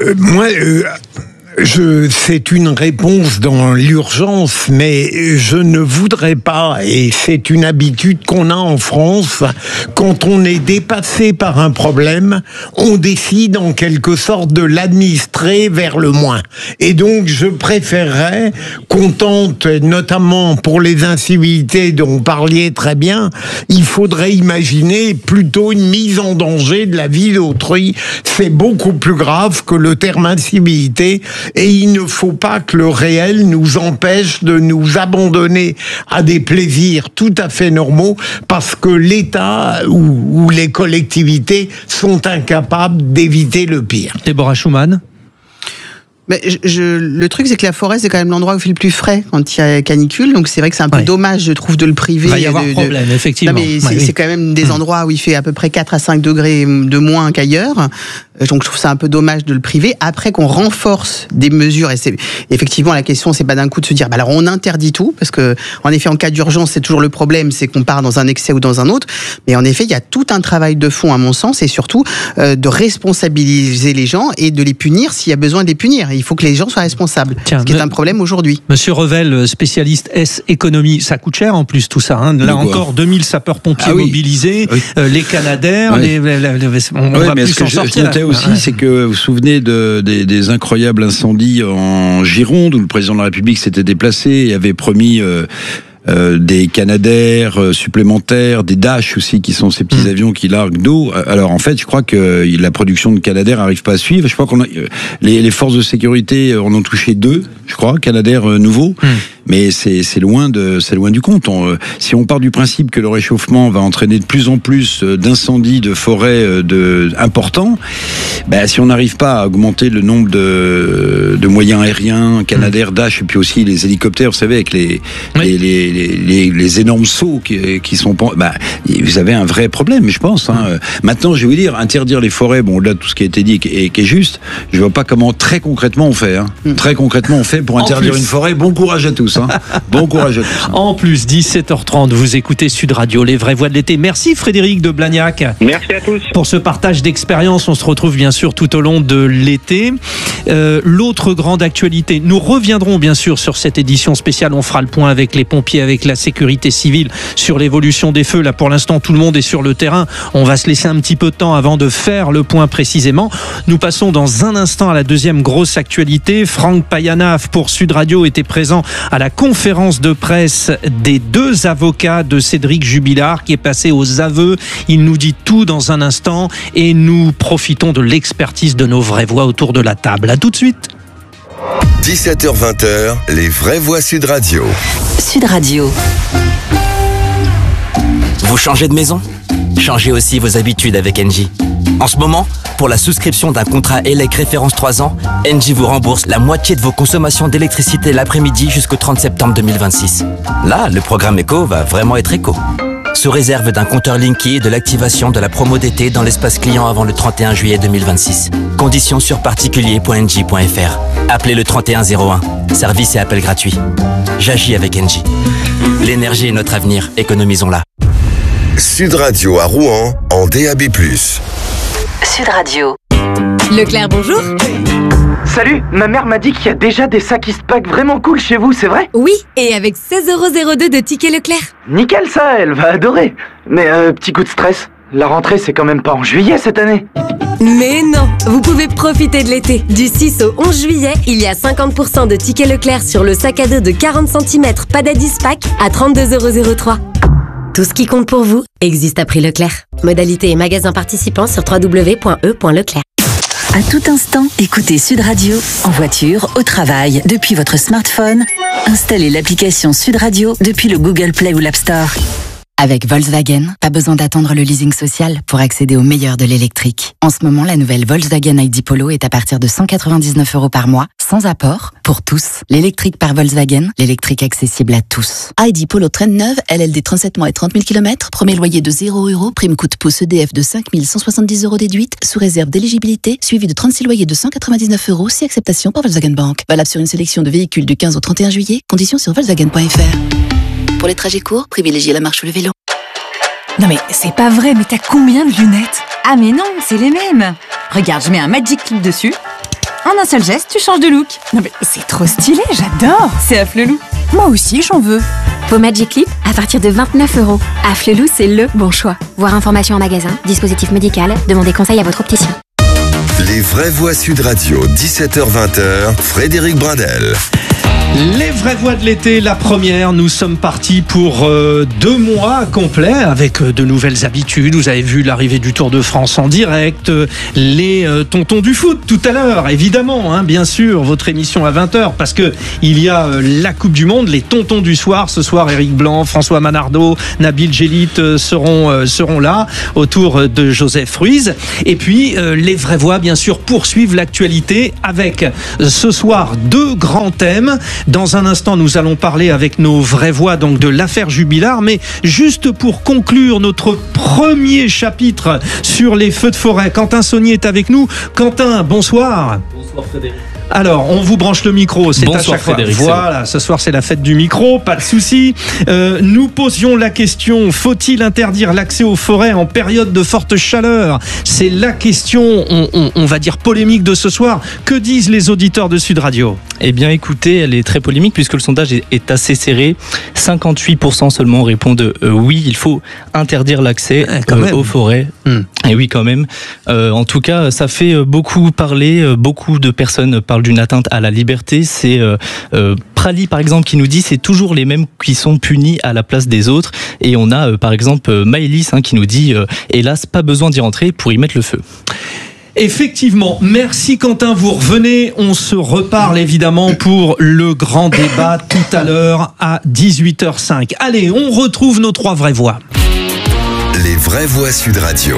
P: euh, moi, euh, je, c'est une réponse dans l'urgence, mais je ne voudrais pas, et c'est une habitude qu'on a en France, quand on est dépassé par un problème, on décide en quelque sorte de l'administrer vers le moins. Et donc, je préférerais qu'on tente, notamment pour les incivilités dont vous parliez très bien, il faudrait imaginer plutôt une mise en danger de la vie d'autrui. C'est beaucoup plus grave que le terme incivilité. Et il ne faut pas que le réel nous empêche de nous abandonner à des plaisirs tout à fait normaux parce que l'État ou, ou les collectivités sont incapables d'éviter le pire.
A: Déborah Schumann.
O: Mais je, je, le truc, c'est que la forêt, c'est quand même l'endroit où il fait le plus frais quand il y a canicule. Donc c'est vrai que c'est un peu ouais. dommage, je trouve, de le priver.
A: Il va y avoir
O: de,
A: problème,
O: de...
A: effectivement.
O: Non, mais c'est,
A: ouais,
O: c'est
A: oui.
O: quand même des
A: mmh.
O: endroits où il fait à peu près quatre à cinq degrés de moins qu'ailleurs. Donc je trouve ça un peu dommage de le priver. Après qu'on renforce des mesures, et c'est effectivement la question, c'est pas d'un coup de se dire, bah alors on interdit tout, parce que en effet, en cas d'urgence, c'est toujours le problème, c'est qu'on part dans un excès ou dans un autre. Mais en effet, il y a tout un travail de fond, à mon sens, et surtout euh, de responsabiliser les gens et de les punir s'il y a besoin de les punir. Il faut que les gens soient responsables. Tiens, ce qui est un problème aujourd'hui.
A: Monsieur Revel, spécialiste S économie, ça coûte cher en plus tout ça. Hein. Là encore, deux mille sapeurs-pompiers ah oui. mobilisés, oui. Euh, les Canadaires, oui. les, les, les, les, on
R: oui,
A: va
R: mais
A: plus
R: ce que
A: s'en
R: je,
A: sortir.
R: Je notais aussi, ouais. c'est que vous vous souvenez de, des, des incroyables incendies en Gironde où le président de la République s'était déplacé et avait promis euh, Euh, des Canadair euh, supplémentaires, des Dash aussi, qui sont ces petits mmh. avions qui larguent d'eau. Alors en fait, je crois que euh, la production de Canadair n'arrive pas à suivre. Je crois qu'on a, euh, les, les forces de sécurité en ont touché deux, je crois, Canadair euh, nouveaux. Mmh. Mais c'est, c'est loin de, c'est loin du compte. On, euh, si on part du principe que le réchauffement va entraîner de plus en plus euh, d'incendies de forêts euh, de, importants, ben, si on n'arrive pas à augmenter le nombre de, de moyens aériens, Canadair, mmh. Dash, et puis aussi les hélicoptères, vous savez, avec les, oui. les, les Les, les, les énormes sauts qui, qui sont... Bah, vous avez un vrai problème, je pense. Hein. Maintenant, je vais vous dire, interdire les forêts, bon, au-delà de tout ce qui a été dit et qui est juste, je vois pas comment très concrètement on fait. Hein. Mm. Très concrètement on fait pour interdire une forêt. Bon courage à tous. Hein. Bon courage à tous. Hein.
A: En plus, dix-sept heures trente, vous écoutez Sud Radio, les vraies voix de l'été. Merci Frédéric de Blagnac.
Q: Merci à tous.
A: Pour ce partage d'expérience, on se retrouve bien sûr tout au long de l'été. Euh, l'autre grande actualité, nous reviendrons bien sûr sur cette édition spéciale. On fera le point avec les pompiers, avec la sécurité civile sur l'évolution des feux. Là, pour l'instant, tout le monde est sur le terrain. On va se laisser un petit peu de temps avant de faire le point précisément. Nous passons dans un instant à la deuxième grosse actualité. Franck Payana pour Sud Radio était présent à la conférence de presse des deux avocats de Cédric Jubilard qui est passé aux aveux. Il nous dit tout dans un instant et nous profitons de l'expertise de nos vraies voix autour de la table. À tout de suite.
D: dix-sept heures vingt, les vraies voix Sud Radio.
B: Sud Radio.
S: Vous changez de maison ? Changez aussi vos habitudes avec Engie. En ce moment, pour la souscription d'un contrat E L E C référence trois ans, Engie vous rembourse la moitié de vos consommations d'électricité l'après-midi jusqu'au trente septembre deux mille vingt-six. Là, le programme éco va vraiment être éco. Sous réserve d'un compteur Linky et de l'activation de la promo d'été dans l'espace client avant le trente et un juillet deux mille vingt-six. Conditions sur particulier point engie point f r. Appelez le trente et un zéro un. Service et appel gratuit. J'agis avec Engie. L'énergie est notre avenir. Économisons-la.
D: Sud Radio à Rouen en D A B plus.
B: Sud Radio.
K: Leclerc, bonjour.
T: Salut, ma mère m'a dit qu'il y a déjà des sacs Eastpak vraiment cool chez vous, c'est vrai ?
K: Oui, et avec seize euros zéro deux de tickets Leclerc.
T: Nickel ça, elle va adorer. Mais euh, petit coup de stress, la rentrée c'est quand même pas en juillet cette année.
K: Mais non, vous pouvez profiter de l'été. Du six au onze juillet, il y a cinquante pour cent de tickets Leclerc sur le sac à dos de quarante centimètres Padad Eastpak à trente-deux euros zéro trois. Tout ce qui compte pour vous existe à prix Leclerc. Modalité et magasin participants sur w w w point e point leclerc.
B: À tout instant, écoutez Sud Radio, en voiture, au travail, depuis votre smartphone. Installez l'application Sud Radio depuis le Google Play ou l'App Store. Avec Volkswagen, pas besoin d'attendre le leasing social pour accéder au meilleur de l'électrique. En ce moment, la nouvelle Volkswagen I D Polo est à partir de cent quatre-vingt-dix-neuf euros par mois, sans apport, pour tous. L'électrique par Volkswagen, l'électrique accessible à tous.
U: I D Polo traîne neuve, L L D trente-sept mois et trente mille kilomètres, premier loyer de zéro euros, prime coûte pouce E D F de cinq mille cent soixante-dix euros déduite, sous réserve d'éligibilité, suivi de trente-six loyers de cent quatre-vingt-dix-neuf euros, si acceptation par Volkswagen Bank. Valable sur une sélection de véhicules du quinze au trente et un juillet, conditions sur volkswagen point f r. Pour les trajets courts, privilégiez la marche ou le vélo.
V: Non mais c'est pas vrai, mais t'as combien de lunettes ?
W: Ah mais non, c'est les mêmes. Regarde, je mets un Magic Clip dessus.
V: En un seul geste, tu changes de look. Non mais c'est trop stylé, j'adore. C'est Afflelou. Moi aussi, j'en veux.
C: Vos Magic Clip à partir de vingt-neuf euros. Afflelou, c'est le bon choix. Voir information en magasin, dispositif médical, demandez conseil à votre opticien.
D: Les vraies voix Sud Radio, dix-sept heures vingt, Frédéric Brandel.
A: Les vraies voix de l'été, la première, nous sommes partis pour euh, deux mois complets avec euh, de nouvelles habitudes. Vous avez vu l'arrivée du Tour de France en direct, euh, les euh, tontons du foot tout à l'heure, évidemment, hein, bien sûr, votre émission à vingt heures, parce que il y a euh, la Coupe du Monde, les tontons du soir. Ce soir, Éric Blanc, François Manardo, Nabil Djellit euh, seront, euh, seront là, autour de Joseph Ruiz. Et puis, euh, les vraies voix, bien sûr, poursuivent l'actualité avec euh, ce soir deux grands thèmes. Dans un instant, nous allons parler avec nos vraies voix donc de l'affaire Jubilard, mais juste pour conclure notre premier chapitre sur les feux de forêt, Quentin Saunier est avec nous. Quentin, bonsoir.
E: Bonsoir Frédéric.
A: Alors, on vous branche le micro, c'est
E: Bonsoir
A: à chaque
E: Frédéric,
A: fois. Voilà, ce soir c'est la fête du micro, pas de souci. Euh, nous posions la question, faut-il interdire l'accès aux forêts en période de forte chaleur? C'est la question, on, on, on va dire polémique de ce soir. Que disent les auditeurs de Sud Radio?
E: Eh bien écoutez, elle est très polémique puisque le sondage est, est assez serré. cinquante-huit pour cent seulement répondent euh, oui, il faut interdire l'accès euh, aux forêts. Mmh. Et oui, quand même. Euh, en tout cas, ça fait beaucoup parler, beaucoup de personnes parlent d'une atteinte à la liberté. C'est euh, euh, Prali par exemple qui nous dit c'est toujours les mêmes qui sont punis à la place des autres. Et on a euh, par exemple Maëlys hein, qui nous dit euh, hélas pas besoin d'y rentrer pour y mettre le feu.
A: Effectivement, merci Quentin, vous revenez, on se reparle évidemment pour le grand débat tout à l'heure à dix-huit heures cinq. Allez, on retrouve nos trois vraies voix.
D: Les vraies voix Sud Radio.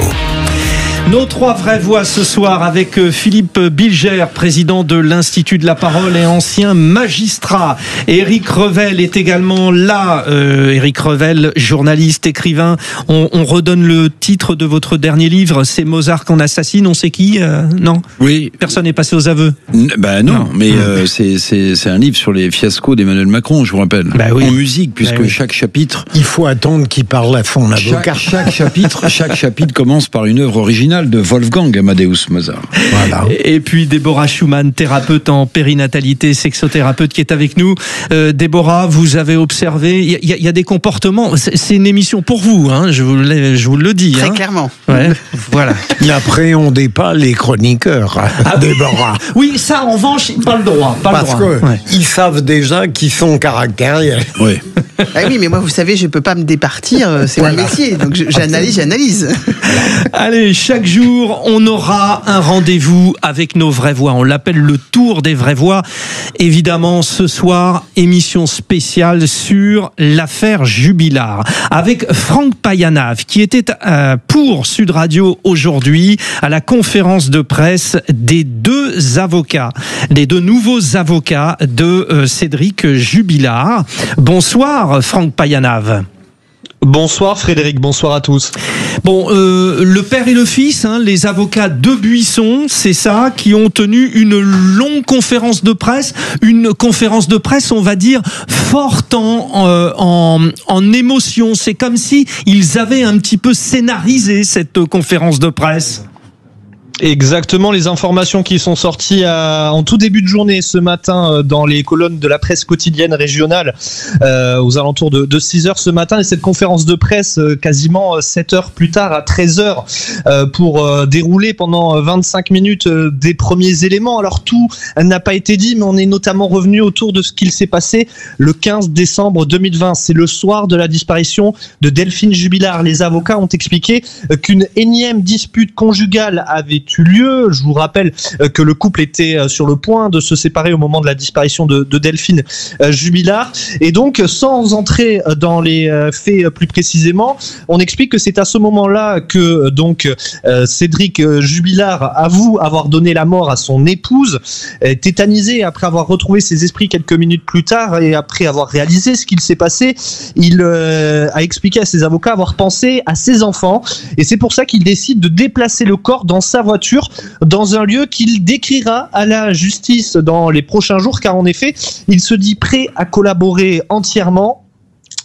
A: Nos trois vraies voix ce soir avec Philippe Bilger, président de l'Institut de la Parole et ancien magistrat. Éric Revel est également là. Euh, Éric Revel, journaliste, écrivain. On, on redonne le titre de votre dernier livre, c'est Mozart qu'on assassine. On sait qui euh, Non.
R: Oui.
A: Personne n'est passé aux aveux.
R: Ben non, non. mais euh, c'est, c'est, c'est un livre sur les fiascos d'Emmanuel Macron, je vous rappelle.
A: Bah oui.
R: En musique, puisque bah oui. chaque chapitre.
P: Il faut attendre qu'il parle à son avocat.
R: Chaque, chaque chapitre, chaque chapitre commence par une œuvre originale de Wolfgang Amadeus Mozart.
A: Voilà. Et puis Déborah Schumann, thérapeute en périnatalité, sexothérapeute qui est avec nous. Euh, Déborah, vous avez observé, il y, y, y a des comportements, c'est, c'est une émission pour vous, hein, je, vous je vous le dis.
O: Très
A: hein.
O: clairement.
A: Ouais, voilà.
P: N'appréhendez pas les chroniqueurs, ah, Déborah.
A: Oui, ça en revanche, pas le droit. Pas
P: Parce
A: le droit.
P: qu'ils
A: ouais.
P: savent déjà qu'ils sont caractériels.
R: Oui.
O: Ah oui, mais moi, vous savez, je peux pas me départir, c'est voilà. mon métier, donc j'analyse, j'analyse.
A: Allez, chaque jour, on aura un rendez-vous avec nos vraies voix. On l'appelle le Tour des vraies voix. Évidemment, ce soir, émission spéciale sur l'affaire Jubilard avec Franck Payanav, qui était euh, pour Sud Radio aujourd'hui à la conférence de presse des deux avocats, des deux nouveaux avocats de euh, Cédric Jubilard. Bonsoir, Franck Payanav.
W: Bonsoir Frédéric, bonsoir à tous.
A: Bon, euh, le père et le fils, hein, les avocats de Buisson, c'est ça, qui ont tenu une longue conférence de presse, une conférence de presse, on va dire, forte en, euh, en, en émotion. C'est comme si ils avaient un petit peu scénarisé cette conférence de presse.
W: Exactement, les informations qui sont sorties à, en tout début de journée ce matin dans les colonnes de la presse quotidienne régionale euh, aux alentours de, de six heures ce matin, et cette conférence de presse euh, quasiment sept heures plus tard à treize heures euh, pour euh, dérouler pendant vingt-cinq minutes euh, des premiers éléments. Alors tout n'a pas été dit, mais on est notamment revenu autour de ce qu'il s'est passé le quinze décembre deux mille vingt. C'est le soir de la disparition de Delphine Jubilard. Les avocats ont expliqué qu'une énième dispute conjugale avait eu lieu. Je vous rappelle que le couple était sur le point de se séparer au moment de la disparition de, de Delphine Jubilard. Et donc, sans entrer dans les faits plus précisément, on explique que c'est à ce moment-là que donc Cédric Jubilard avoue avoir donné la mort à son épouse, tétanisé après avoir retrouvé ses esprits quelques minutes plus tard et après avoir réalisé ce qu'il s'est passé. Il euh, a expliqué à ses avocats avoir pensé à ses enfants, et c'est pour ça qu'il décide de déplacer le corps dans sa voiture dans un lieu qu'il décrira à la justice dans les prochains jours, car en effet, il se dit prêt à collaborer entièrement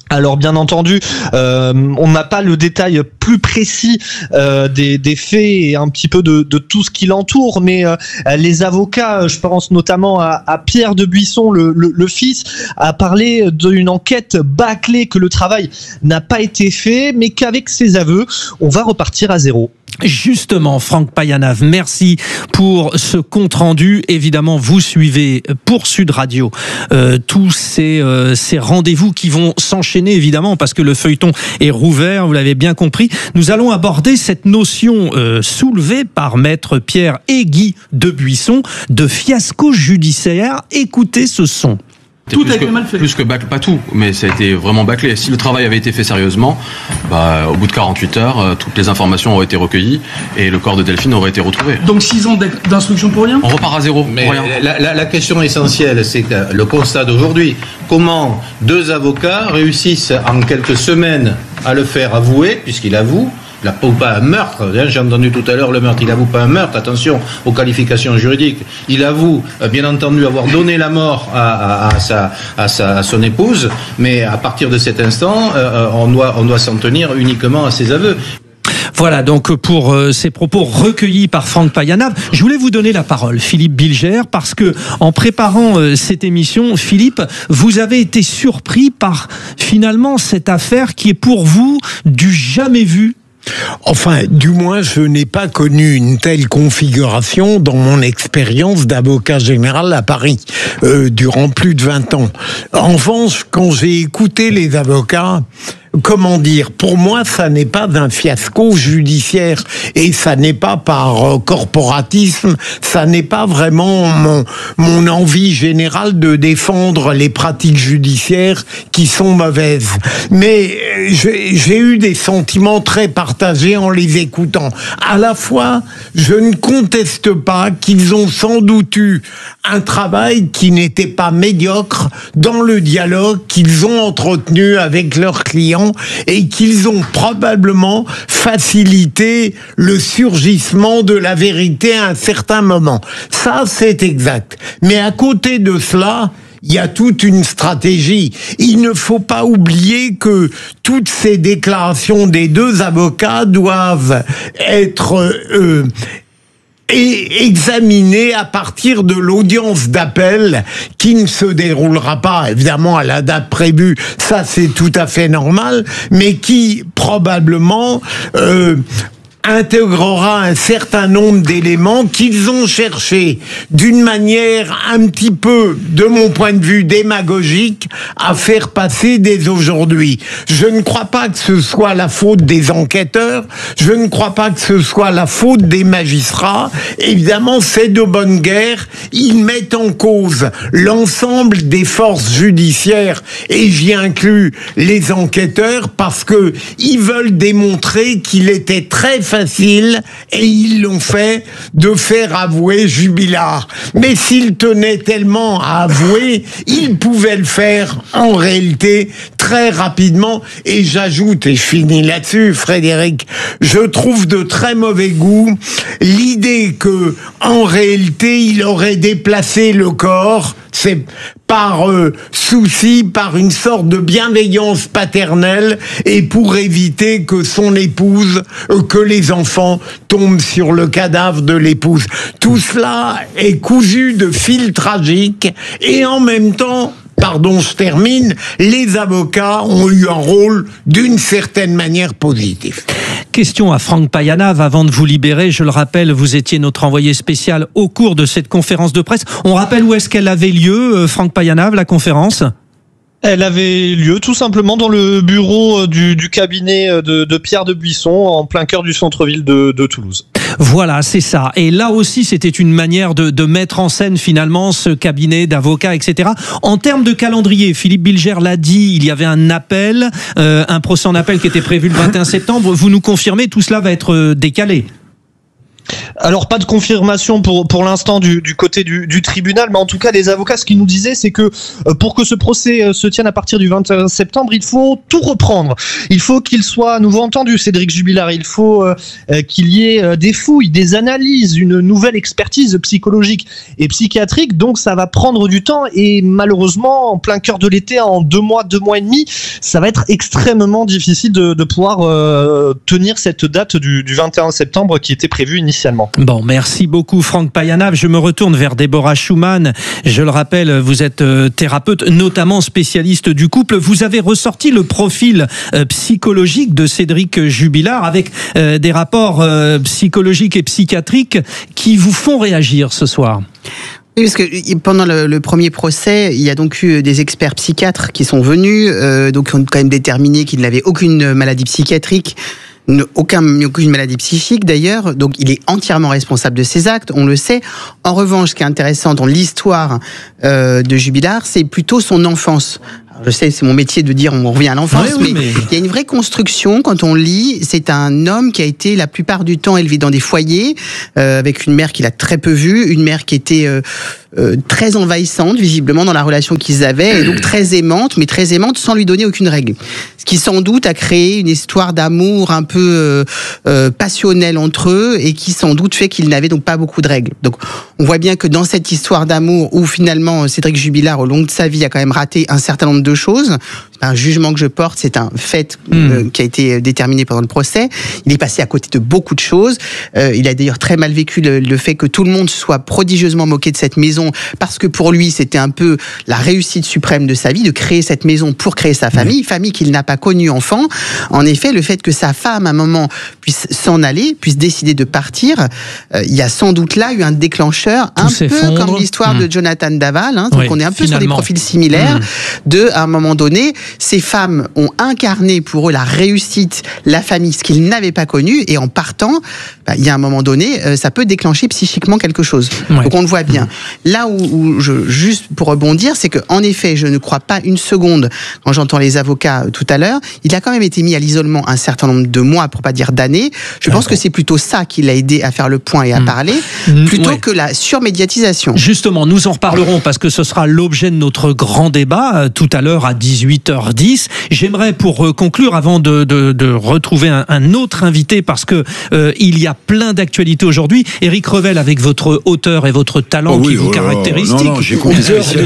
W: Alors bien entendu, euh, on n'a pas le détail plus précis euh, des, des faits et un petit peu de, de tout ce qui l'entoure, mais euh, les avocats, je pense notamment à, à Pierre de Buisson, le, le, le fils, a parlé d'une enquête bâclée, que le travail n'a pas été fait, mais qu'avec ses aveux, on va repartir à zéro.
A: Justement, Franck Payanav, merci pour ce compte-rendu. Évidemment, vous suivez pour Sud Radio euh, tous ces, euh, ces rendez-vous qui vont s'enchaîner, évidemment, parce que le feuilleton est rouvert, vous l'avez bien compris. Nous allons aborder cette notion euh, soulevée par Maître Pierre et Guy de Buisson de fiasco judiciaire. Écoutez ce son.
F: Tout a été mal fait. Plus que bâclé, pas tout, mais ça a été vraiment bâclé. Si le travail avait été fait sérieusement, bah, au bout de quarante-huit heures, euh, toutes les informations auraient été recueillies et le corps de Delphine aurait été retrouvé.
G: Donc six ans d'instruction pour rien ?
F: On repart à zéro.
H: Mais
F: pour rien.
H: La, la, la question essentielle, c'est que le constat d'aujourd'hui, comment deux avocats réussissent en quelques semaines à le faire avouer, puisqu'il avoue, il avoue pas un meurtre, j'ai entendu tout à l'heure le meurtre, il avoue pas un meurtre, attention aux qualifications juridiques, il avoue bien entendu avoir donné la mort à, à, à, sa, à, sa, à son épouse, mais à partir de cet instant, euh, on doit, on doit s'en tenir uniquement à ses aveux.
A: Voilà donc pour euh, ces propos recueillis par Franck Payanav. Je voulais vous donner la parole, Philippe Bilger, parce que en préparant euh, cette émission, Philippe, vous avez été surpris par finalement cette affaire qui est pour vous du jamais vu.
P: Enfin, du moins, je n'ai pas connu une telle configuration dans mon expérience d'avocat général à Paris, euh, durant plus de vingt ans. En revanche, quand j'ai écouté les avocats, comment dire, pour moi, ça n'est pas un fiasco judiciaire et ça n'est pas par euh, corporatisme, ça n'est pas vraiment mon, mon envie générale de défendre les pratiques judiciaires qui sont mauvaises. Mais euh, j'ai, j'ai eu des sentiments très partagés en les écoutant. À la fois, je ne conteste pas qu'ils ont sans doute eu un travail qui n'était pas médiocre dans le dialogue qu'ils ont entretenu avec leurs clients et qu'ils ont probablement facilité le surgissement de la vérité à un certain moment. Ça, c'est exact. Mais à côté de cela, il y a toute une stratégie. Il ne faut pas oublier que toutes ces déclarations des deux avocats doivent être euh, et examiné à partir de l'audience d'appel qui ne se déroulera pas évidemment à la date prévue, ça c'est tout à fait normal, mais qui probablement euh, intégrera un certain nombre d'éléments qu'ils ont cherché d'une manière un petit peu, de mon point de vue démagogique, à faire passer dès aujourd'hui. Je ne crois pas que ce soit la faute des enquêteurs, je ne crois pas que ce soit la faute des magistrats. Évidemment, c'est de bonne guerre, ils mettent en cause l'ensemble des forces judiciaires, et j'y inclus les enquêteurs, parce que ils veulent démontrer qu'il était très facile, et ils l'ont fait, de faire avouer Jubilard. Mais s'ils tenaient tellement à avouer, ils pouvaient le faire en réalité très rapidement. Et j'ajoute, et je finis là-dessus, Frédéric, je trouve de très mauvais goût l'idée que, en réalité, il aurait déplacé le corps, c'est par euh, souci, par une sorte de bienveillance paternelle, et pour éviter que son épouse, euh, que les enfants tombent sur le cadavre de l'épouse. Tout cela est cousu de fils tragiques, et en même temps, pardon, je termine, les avocats ont eu un rôle d'une certaine manière positif.
A: Question à Franck Payanav avant de vous libérer. Je le rappelle, vous étiez notre envoyé spécial au cours de cette conférence de presse. On rappelle où est-ce qu'elle avait lieu, Franck Payanav, la conférence ?
W: Elle avait lieu tout simplement dans le bureau du, du cabinet de, de Pierre de Buisson, en plein cœur du centre-ville de, de Toulouse.
A: Voilà, c'est ça. Et là aussi, c'était une manière de, de mettre en scène finalement ce cabinet d'avocats, et cetera. En termes de calendrier, Philippe Bilger l'a dit, il y avait un appel, euh, un procès en appel qui était prévu le vingt et un septembre. Vous nous confirmez, tout cela va être décalé ?
W: Alors pas de confirmation pour pour l'instant du, du côté du, du tribunal, mais en tout cas les avocats, ce qu'ils nous disaient, c'est que euh, pour que ce procès euh, se tienne à partir du vingt et un septembre, il faut tout reprendre. Il faut qu'il soit à nouveau entendu, Cédric Jubilard. Il faut euh, euh, qu'il y ait euh, des fouilles, des analyses, une nouvelle expertise psychologique et psychiatrique. Donc ça va prendre du temps et malheureusement en plein cœur de l'été, en deux mois, deux mois et demi, ça va être extrêmement difficile de, de pouvoir euh, tenir cette date du, du vingt et un septembre qui était prévue initialement.
A: Bon, merci beaucoup Franck Payanav. Je me retourne vers Déborah Schumann. Je le rappelle, vous êtes euh, thérapeute, notamment spécialiste du couple. Vous avez ressorti le profil euh, psychologique de Cédric Jubilard avec euh, des rapports euh, psychologiques et psychiatriques qui vous font réagir ce soir.
O: Oui, parce que pendant le, le premier procès, il y a donc eu des experts psychiatres qui sont venus, euh, donc ont quand même déterminé qu'il n'avait aucune maladie psychiatrique. Aucun, aucune maladie psychique d'ailleurs, donc il est entièrement responsable de ses actes, on le sait. En revanche, ce qui est intéressant dans l'histoire euh, de Jubilard, c'est plutôt son enfance. Alors, je sais, c'est mon métier de dire on revient à l'enfance, oui, oui, mais, mais il y a une vraie construction quand on lit. C'est un homme qui a été la plupart du temps élevé dans des foyers, euh, avec une mère qu'il a très peu vue, une mère qui était euh, euh, très envahissante visiblement dans la relation qu'ils avaient, et donc très aimante, mais très aimante sans lui donner aucune règle. Ce qui sans doute a créé une histoire d'amour un peu euh, euh, passionnelle entre eux, et qui sans doute fait qu'ils n'avaient donc pas beaucoup de règles. Donc on voit bien que dans cette histoire d'amour où finalement Cédric Jubilard au long de sa vie a quand même raté un certain nombre de choses, c'est pas un jugement que je porte, c'est un fait euh, mmh. qui a été déterminé pendant le procès. Il est passé à côté de beaucoup de choses. Euh, il a d'ailleurs très mal vécu le, le fait que tout le monde soit prodigieusement moqué de cette maison, parce que pour lui c'était un peu la réussite suprême de sa vie de créer cette maison pour créer sa famille, mmh. famille qu'il n'a pas connue enfant. En effet, le fait que sa femme à un moment puisse s'en aller, puisse décider de partir, euh, il y a sans doute là eu un déclencheur, tout un peu comme l'histoire mmh. de Jonathan Daval, hein, donc oui, on est un peu finalement sur des profils similaires, mmh. de à un moment donné, ces femmes ont incarné pour eux la réussite, la famille, ce qu'ils n'avaient pas connu, et en partant, bah, il y a un moment donné, euh, ça peut déclencher psychiquement quelque chose. Ouais. Donc on le voit bien. Mmh. Là où, où je, juste pour rebondir, c'est que en effet, je ne crois pas une seconde, quand j'entends les avocats euh, tout à l'heure, il a quand même été mis à l'isolement un certain nombre de mois, pour pas dire d'années. Je pense que c'est plutôt ça qui l'a aidé à faire le point et à mmh. parler, plutôt ouais. que la surmédiatisation.
A: Justement, nous en reparlerons parce que ce sera l'objet de notre grand débat euh, tout à l'heure à dix-huit heures dix. J'aimerais pour euh, conclure, avant de, de, de retrouver un, un autre invité, parce que euh, il y a plein d'actualités aujourd'hui. Éric Revel, avec votre hauteur et votre talent oh oui, qui vous oh caractérise.
R: Non, non, j'ai compris.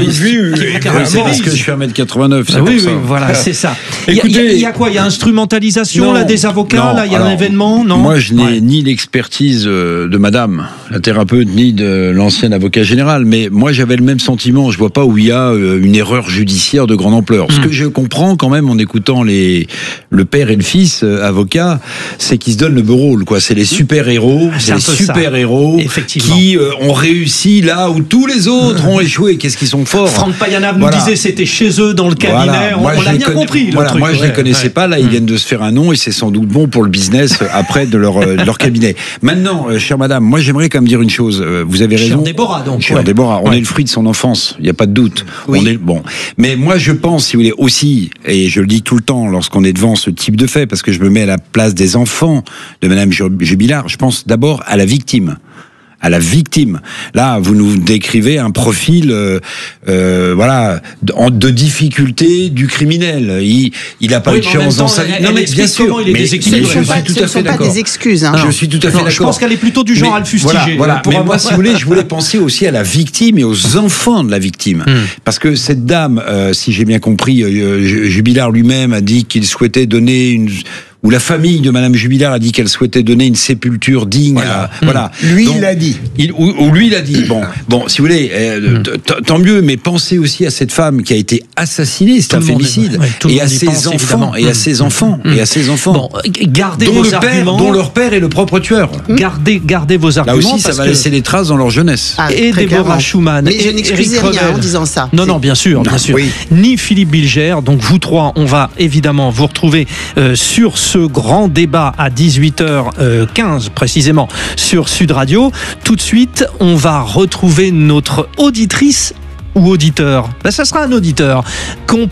R: Parce que je suis un mètre quatre-vingt-neuf.
A: Ah, oui, oui, voilà, c'est ça. Il y, y a quoi? Il y a instrumentalisation non, là des avocats, non, là, il y a alors, un événement, non?
R: Moi, je n'ai
A: ouais.
R: ni l'expertise de madame, la thérapeute, ni de l'ancien avocat général, mais moi, j'avais le même sentiment. Je vois pas où il y a une erreur judiciaire de grande ampleur. Mmh. Ce que je comprends quand même en écoutant les, le père et le fils euh, avocats, c'est qu'ils se donnent le beau rôle, quoi. C'est les super-héros, c'est les super-héros qui euh, ont réussi là où tous les autres mmh. ont échoué. Qu'est-ce qu'ils sont forts.
A: Franck Payanav voilà. nous disait c'était chez eux dans le cabinet. Voilà. Moi, on l'a bien connais, compris.
R: Voilà,
A: truc,
R: moi, je
A: ouais,
R: les connaissais
A: ouais.
R: pas. Là, ils mmh. viennent de se faire un nom et c'est sans doute bon pour le business après de leur, de leur cabinet. Maintenant, euh, chère madame, moi, j'aimerais quand même dire une chose. Vous avez raison.
A: Chère Déborah, donc.
R: Chère ouais. Déborah, on ouais. est le fruit de son enfance. Il n'y a pas de doute. Oui. On est bon. Mais moi, je pense, si vous voulez, aussi, et je le dis tout le temps lorsqu'on est devant ce type de fait, parce que je me mets à la place des enfants de madame Jubilard, je pense d'abord à la victime. à la victime. Là, vous nous décrivez un profil, euh, euh, voilà, de, de difficulté du criminel. Il, il a pas oui, eu de chance dans sa vie.
A: Non, mais bien sûr. Il est déséquilibré.
O: Je suis tout à fait d'accord. Ce ne sont pas des excuses. Hein.
R: Je suis tout à fait d'accord.
A: Je pense qu'elle est plutôt du genre mais, à le fustiger.
R: Voilà. voilà. Mais avoir... moi, si vous voulez, je voulais penser aussi à la victime et aux enfants de la victime, hum. parce que cette dame, euh, si j'ai bien compris, euh, Jubilard lui-même a dit qu'il souhaitait donner une où la famille de Madame Jubilard a dit qu'elle souhaitait donner une sépulture digne. Voilà. À, mmh. voilà.
P: Lui, Donc, il l'a dit.
R: Il, ou, ou lui, il a dit. Bon, bon, si vous voulez, euh, mmh. tant mieux, mais pensez aussi à cette femme qui a été assassinée, c'est un fémicide, ouais, et, à ses pense, enfants, et à ses enfants, mmh. et à ses enfants,
A: bon, gardez
R: dont
A: vos
R: le
A: arguments,
R: père, dont leur père est le propre tueur.
A: Mmh. Gardez, gardez vos arguments.
R: Là aussi, ça va
A: que...
R: laisser des traces dans leur jeunesse.
O: Ah,
A: et Déborah Schumann.
O: Mais je n'excusais rien en disant ça.
A: Non, non, bien sûr, bien sûr. Ni Philippe Bilger. Donc vous trois, on va évidemment vous retrouver euh, sur ce grand débat à dix-huit heures quinze précisément sur Sud Radio. Tout de suite, on va retrouver notre auditrice ou auditeur. Ben, ça sera un auditeur qu'on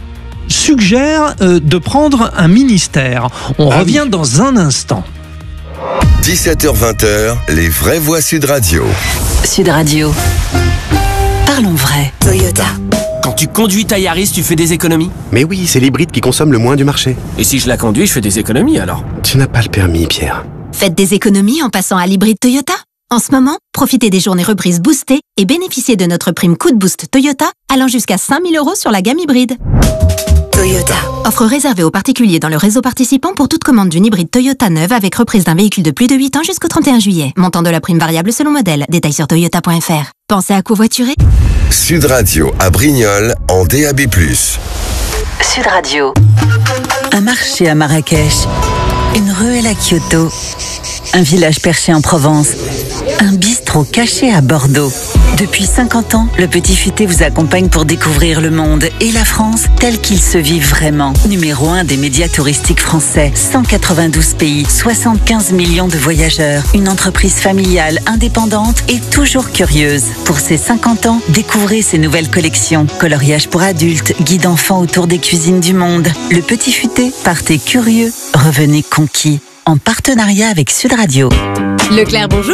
A: suggère euh, de prendre un ministère. On ah revient oui. dans un instant.
D: dix-sept heures vingt, les vraies voix Sud Radio.
B: Sud Radio. Parlons vrai.
I: Toyota. Quand tu conduis ta Yaris, tu fais des économies?
J: Mais oui, c'est l'hybride qui consomme le moins du marché.
I: Et si je la conduis, je fais des économies alors?
J: Tu n'as pas le permis, Pierre.
U: Faites des économies en passant à l'hybride Toyota. En ce moment, profitez des journées reprises boostées et bénéficiez de notre prime coup de boost Toyota allant jusqu'à cinq mille euros sur la gamme hybride.
I: Toyota.
U: Offre réservée aux particuliers dans le réseau participant pour toute commande d'une hybride Toyota neuve avec reprise d'un véhicule de plus de huit ans jusqu'au trente et un juillet. Montant de la prime variable selon modèle. Détails sur toyota point f r. Pensez à covoiturer.
D: Sud Radio à Brignoles en D A B plus.
B: Sud Radio. Un marché à Marrakech. Une ruelle à Kyoto. Un village perché en Provence. Un bistrot caché à Bordeaux. Depuis cinquante ans, le Petit Futé vous accompagne pour découvrir le monde et la France tel qu'il se vit vraiment. Numéro un des médias touristiques français, cent quatre-vingt-douze pays, soixante-quinze millions de voyageurs. Une entreprise familiale, indépendante et toujours curieuse. Pour ses cinquante ans, découvrez ses nouvelles collections. Coloriage pour adultes, guide enfants autour des cuisines du monde. Le Petit Futé, partez curieux, revenez conquis. En partenariat avec Sud Radio.
K: Leclerc, bonjour.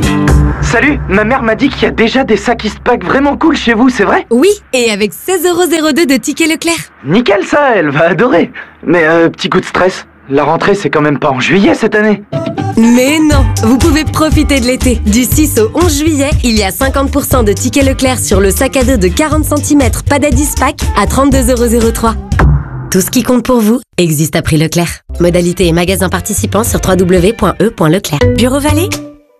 T: Salut, ma mère m'a dit qu'il y a déjà des sacs Eastpak vraiment cool chez vous, c'est vrai?
K: Oui, et avec seize euros zéro deux de tickets Leclerc.
T: Nickel ça, elle va adorer. Mais euh, petit coup de stress, la rentrée c'est quand même pas en juillet cette année.
K: Mais non, vous pouvez profiter de l'été. Du six au onze juillet, il y a cinquante pour cent de tickets Leclerc sur le sac à dos de quarante centimètres Padadis Pack à trente-deux euros zéro trois. Tout ce qui compte pour vous existe à prix Leclerc. Modalité et magasin participants sur w w w point e point leclerc. Bureau Vallée?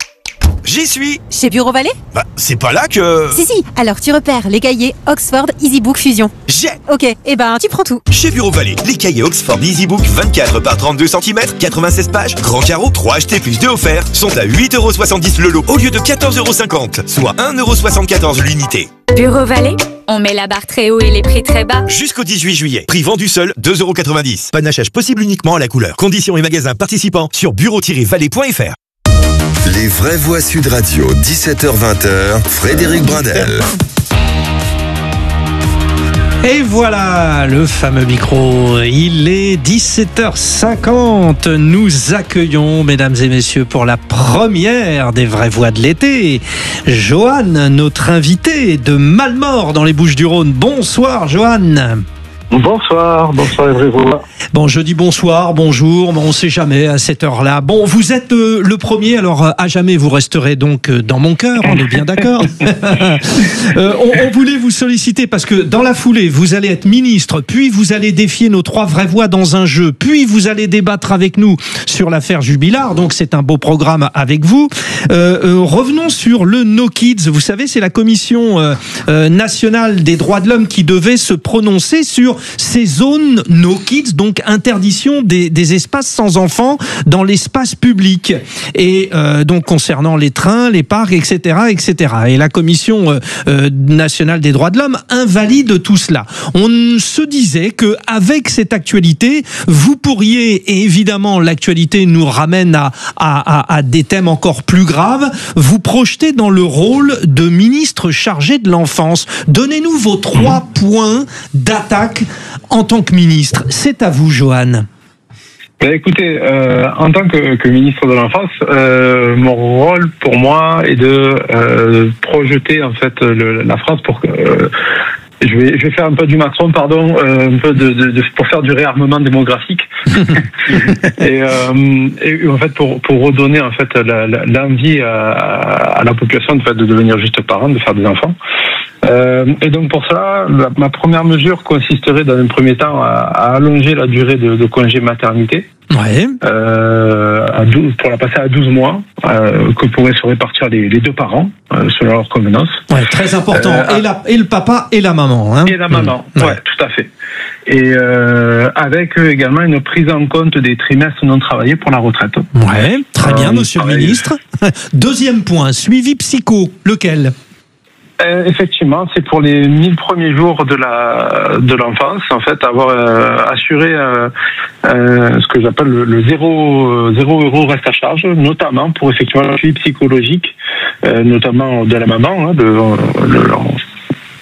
L: J'y suis.
V: Chez Bureau Vallée?
L: Bah, c'est pas là que...
V: Si, si, alors tu repères les cahiers Oxford EasyBook Fusion.
L: J'ai.
V: Ok, et eh ben tu prends tout.
L: Chez Bureau Vallée, les cahiers Oxford EasyBook vingt-quatre par trente-deux centimètres, quatre-vingt-seize pages, grand carreau, trois achetés plus deux offerts, sont à huit euros soixante-dix le lot au lieu de quatorze euros cinquante, soit un euro soixante-quatorze l'unité.
K: Bureau Vallée?
X: On met la barre très haut et les prix très bas.
L: Jusqu'au dix-huit juillet. Prix vendu seul, deux euros quatre-vingt-dix. Panachage possible uniquement à la couleur. Conditions et magasins participants sur bureau tiret vallée point f r.
D: Les vraies voix Sud Radio, dix-sept heures vingt, Frédéric Brandel.
A: Et voilà le fameux micro, il est dix-sept heures cinquante, nous accueillons mesdames et messieurs pour la première des vraies voix de l'été, Joanne, notre invitée de Malmort dans les Bouches-du-Rhône. Bonsoir Joanne.
Q: Bonsoir, bonsoir les vraies voix.
A: Bon, je dis bonsoir, bonjour, mais on ne sait jamais à cette heure-là. Bon, vous êtes euh, le premier, alors à jamais vous resterez donc euh, dans mon cœur, on est bien d'accord. euh, on, on voulait vous solliciter parce que dans la foulée, vous allez être ministre, puis vous allez défier nos trois vraies voix dans un jeu, puis vous allez débattre avec nous sur l'affaire Jubilard, donc c'est un beau programme avec vous. Euh, euh, revenons sur le No Kids, vous savez, c'est la commission euh, euh, nationale des droits de l'homme qui devait se prononcer sur ces zones No Kids, donc interdiction des, des espaces sans enfants dans l'espace public. Et euh, donc concernant les trains, les parcs, et cetera, et cetera. Et la Commission euh, euh, nationale des droits de l'homme invalide tout cela. On se disait que avec cette actualité, vous pourriez, et évidemment l'actualité nous ramène à, à, à, à des thèmes encore plus graves, vous projeter dans le rôle de ministre chargé de l'enfance. Donnez-nous vos trois points d'attaque en tant que ministre. C'est à vous, Joanne.
Q: Ben écoutez, euh, en tant que, que ministre de l'enfance, euh, mon rôle pour moi est de euh, projeter en fait le, la France pour que euh, je vais je vais faire un peu du Macron, pardon, euh, un peu de, de, de pour faire du réarmement démographique et, euh, et en fait pour pour redonner en fait la, la, l'envie à, à la population en fait de devenir juste parent, de faire des enfants. Euh, et donc pour cela, la, ma première mesure consisterait dans un premier temps à, à allonger la durée de, de congé maternité.
A: Ouais.
Q: Euh, à douze, pour la passer à douze mois, euh, que pourraient se répartir les, les deux parents euh, selon leur convenance.
A: Ouais, très important.
Q: Euh,
A: et, la, et le papa et la maman. Hein.
Q: Et la maman,
A: mmh.
Q: ouais.
A: ouais,
Q: tout à fait. Et euh, avec euh, également une prise en compte des trimestres non travaillés pour la retraite.
A: Ouais, très bien, euh, monsieur
Q: pareil.
A: le ministre. Deuxième point, suivi psycho. Lequel ?
Q: Euh, effectivement, c'est pour les mille premiers jours de la de l'enfance, en fait, avoir euh, assuré euh, euh, ce que j'appelle le, le zéro zéro euro reste à charge, notamment pour effectivement le suivi psychologique, euh, notamment de la maman, hein, de, de,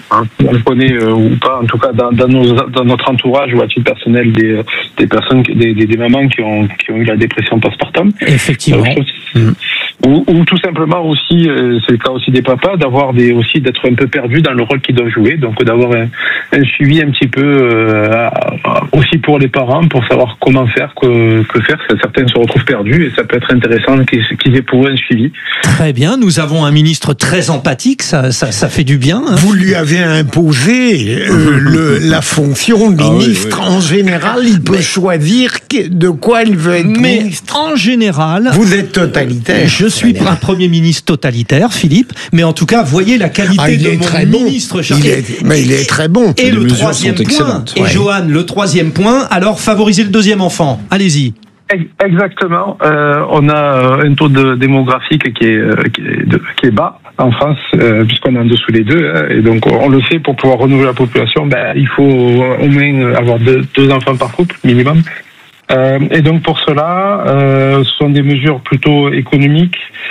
Q: on le connaît euh, ou pas, en tout cas dans, dans, nos, dans notre entourage ou à titre personnel, des, des personnes, des, des, des mamans qui ont, qui ont eu la dépression postpartum.
A: Effectivement.
Q: Mmh. Ou, ou tout simplement aussi, euh, c'est le cas aussi des papas, d'avoir des aussi d'être un peu perdus dans le rôle qu'ils doivent jouer, donc d'avoir un, un suivi un petit peu euh, aussi pour les parents, pour savoir comment faire, que, que faire. Certains se retrouvent perdus et ça peut être intéressant qu'ils, qu'ils aient pour eux un suivi.
A: Très bien, nous avons un ministre très empathique, ça, ça, ça fait du bien. Hein.
P: Vous lui avez imposé euh, le, la fonction de ministre. Ah oui, oui. En général, il peut mais, choisir de quoi il veut être
A: mais
P: ministre.
A: En général,
P: vous êtes totalitaire.
A: Je suis un Premier ministre totalitaire, Philippe, mais en tout cas, voyez la qualité ah, de mon ministre.
P: Bon. Il est, mais il est très bon.
A: Et le troisième point, et ouais. Johan, le troisième point, alors favoriser le deuxième enfant. Allez-y.
Q: Exactement. Euh, on a un taux de démographique qui est, qui est, de, qui est bas en France, euh, puisqu'on est en dessous les deux. Hein, et donc, on le sait, pour pouvoir renouveler la population, ben, il faut au moins avoir deux, deux enfants par couple, minimum. Euh, et donc pour cela, euh, ce sont des mesures plutôt économiques,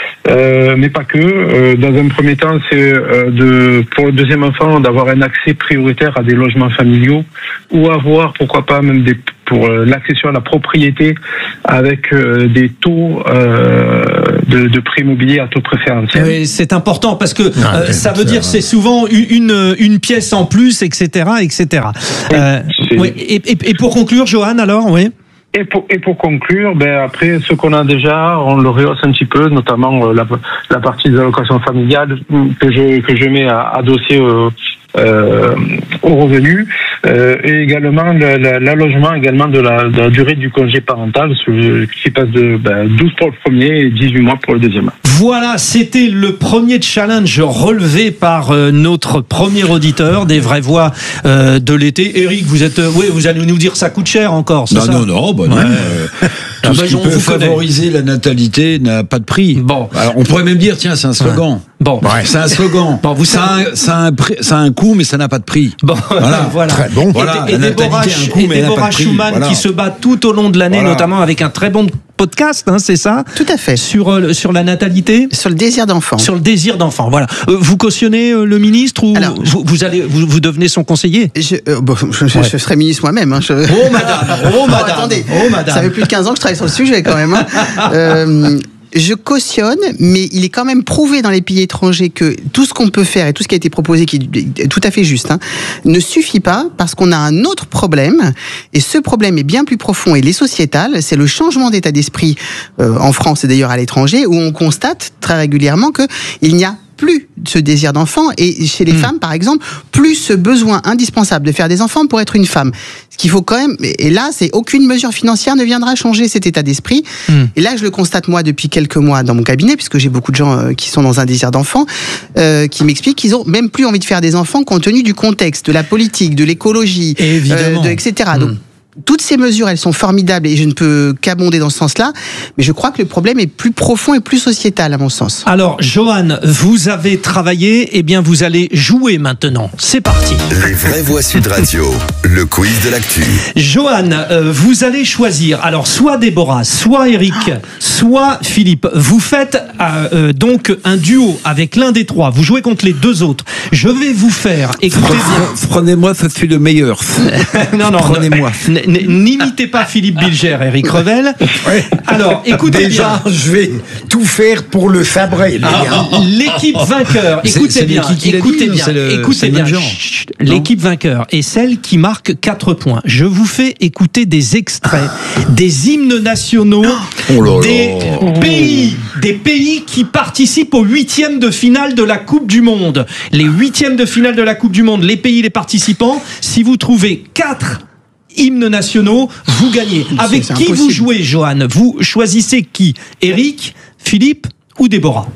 Q: euh, mais pas que. Euh, dans un premier temps, c'est euh, de pour le deuxième enfant d'avoir un accès prioritaire à des logements familiaux, ou avoir, pourquoi pas, même des pour euh, l'accession à la propriété avec euh, des taux euh, de, de prêt immobilier à taux préférentiel.
A: Oui, c'est important parce que non, euh, ça veut dire c'est souvent une une pièce en plus, et cetera, et cetera. Euh, oui, et, et, et pour conclure, Johan, alors, oui.
Q: Et pour, et pour conclure, ben après, ce qu'on a déjà, on le rehausse un petit peu, notamment la, la partie des allocations familiales que je, que je mets à, à dossier euh, euh, aux revenus, euh, et également l'allongement également de la, de la durée du congé parental, qui passe de ben, douze pour le premier et dix-huit mois pour le deuxième.
A: Voilà, c'était le premier challenge relevé par euh, notre premier auditeur des vraies voix euh, de l'été. Eric, vous êtes, euh, oui, vous allez nous dire ça coûte cher encore, c'est
R: non,
A: ça?
R: Non, non, bah non. Ouais. Euh, tout ah ce bah, qui peut favoriser connaît. La natalité n'a pas de prix.
A: Bon,
R: alors on pourrait même dire, tiens, c'est un slogan. Ouais.
A: Bon,
R: ouais. C'est un slogan. Bon, vous ça, a, ça, a un prix, ça a un coût, mais ça n'a pas de prix.
A: Bon, voilà, voilà.
R: Très bon.
A: Voilà. Et, et, et Déborah, coup, et Déborah Schumann voilà. qui se bat tout au long de l'année, voilà. notamment avec un très bon podcast, hein, c'est ça?
O: Tout à fait.
A: Sur, euh, sur la natalité?
O: Sur le désir d'enfant.
A: Sur le désir d'enfant, voilà. Euh, vous cautionnez euh, le ministre ou Alors, vous, vous, allez, vous, vous devenez son conseiller?
O: je, euh, bon, je, je, ouais. je serai ministre moi-même. Hein, je...
A: Oh madame, oh madame,
O: oh, attendez,
A: oh madame.
O: Ça fait plus de quinze ans que je travaille sur le sujet quand même. Hein. euh, Je cautionne, mais il est quand même prouvé dans les pays étrangers que tout ce qu'on peut faire et tout ce qui a été proposé, qui est tout à fait juste, hein, ne suffit pas parce qu'on a un autre problème. Et ce problème est bien plus profond et il est sociétal. C'est le changement d'état d'esprit euh, en France et d'ailleurs à l'étranger, où on constate très régulièrement qu'il n'y a plus ce désir d'enfant et chez les mmh. femmes par exemple plus ce besoin indispensable de faire des enfants pour être une femme, ce qu'il faut quand même, et là c'est aucune mesure financière ne viendra changer cet état d'esprit mmh. et là je le constate moi depuis quelques mois dans mon cabinet puisque j'ai beaucoup de gens euh, qui sont dans un désir d'enfant euh, qui m'expliquent qu'ils ont même plus envie de faire des enfants compte tenu du contexte, de la politique, de l'écologie, euh, de, et cetera. Mmh. Donc toutes ces mesures, elles sont formidables et je ne peux qu'abonder dans ce sens-là, mais je crois que le problème est plus profond et plus sociétal à mon sens.
A: Alors, Johan, vous avez travaillé, eh bien vous allez jouer maintenant. C'est parti.
D: Les vraies voix Sud Radio, le quiz de l'actu.
A: Johan, euh, vous allez choisir, alors soit Déborah, soit Eric, soit Philippe. Vous faites euh, euh, donc un duo avec l'un des trois. Vous jouez contre les deux autres. Je vais vous faire, écoutez bien.
R: Prenez-moi, ça suis le meilleur.
A: non, non,
R: prenez-moi.
A: Non, n'imitez pas Philippe Bilger, Eric Revel. Ouais. Alors, écoutez
P: Déjà,
A: bien.
P: je vais tout faire pour le sabrer.
A: Ah, l'équipe vainqueur, écoutez c'est, c'est bien, écoutez bien,
R: le,
A: écoutez bien. Chut, l'équipe vainqueur est celle qui marque quatre points. Je vous fais écouter des extraits des hymnes nationaux
R: oh là
A: des
R: là.
A: pays, des pays qui participent aux huitièmes de finale de la Coupe du Monde. Les huitièmes de finale de la Coupe du Monde, les pays, les participants. Si vous trouvez quatre hymnes nationaux, vous gagnez. Avec c'est, c'est qui impossible. Vous jouez, Johan? Vous choisissez qui? Eric, Philippe ou Déborah?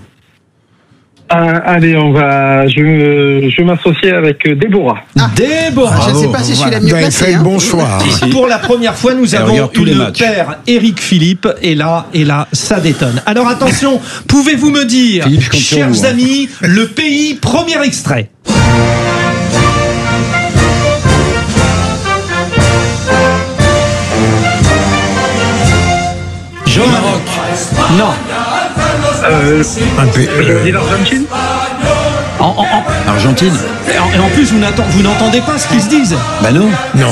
Q: Euh, allez, on va. Je, je m'associe avec Déborah.
A: Ah, Déborah.
O: Ah, je ne sais pas si je suis la mieux placée.
P: Hein. Bon choix.
A: Pour la première fois, nous
R: Elle
A: avons une paire Eric Philippe, et là, et là, ça détonne. Alors attention, pouvez-vous me dire, Philippe, chers vous, amis, hein. le pays, premier extrait. Jean Maroc. Non.
Q: Euh,
P: un peu.
Q: Euh, l'Argentine.
A: En En, en, en...
R: Argentine.
A: Et en, et en plus, vous n'entendez, vous n'entendez pas ce qu'ils se disent.
R: Bah non.
P: Non.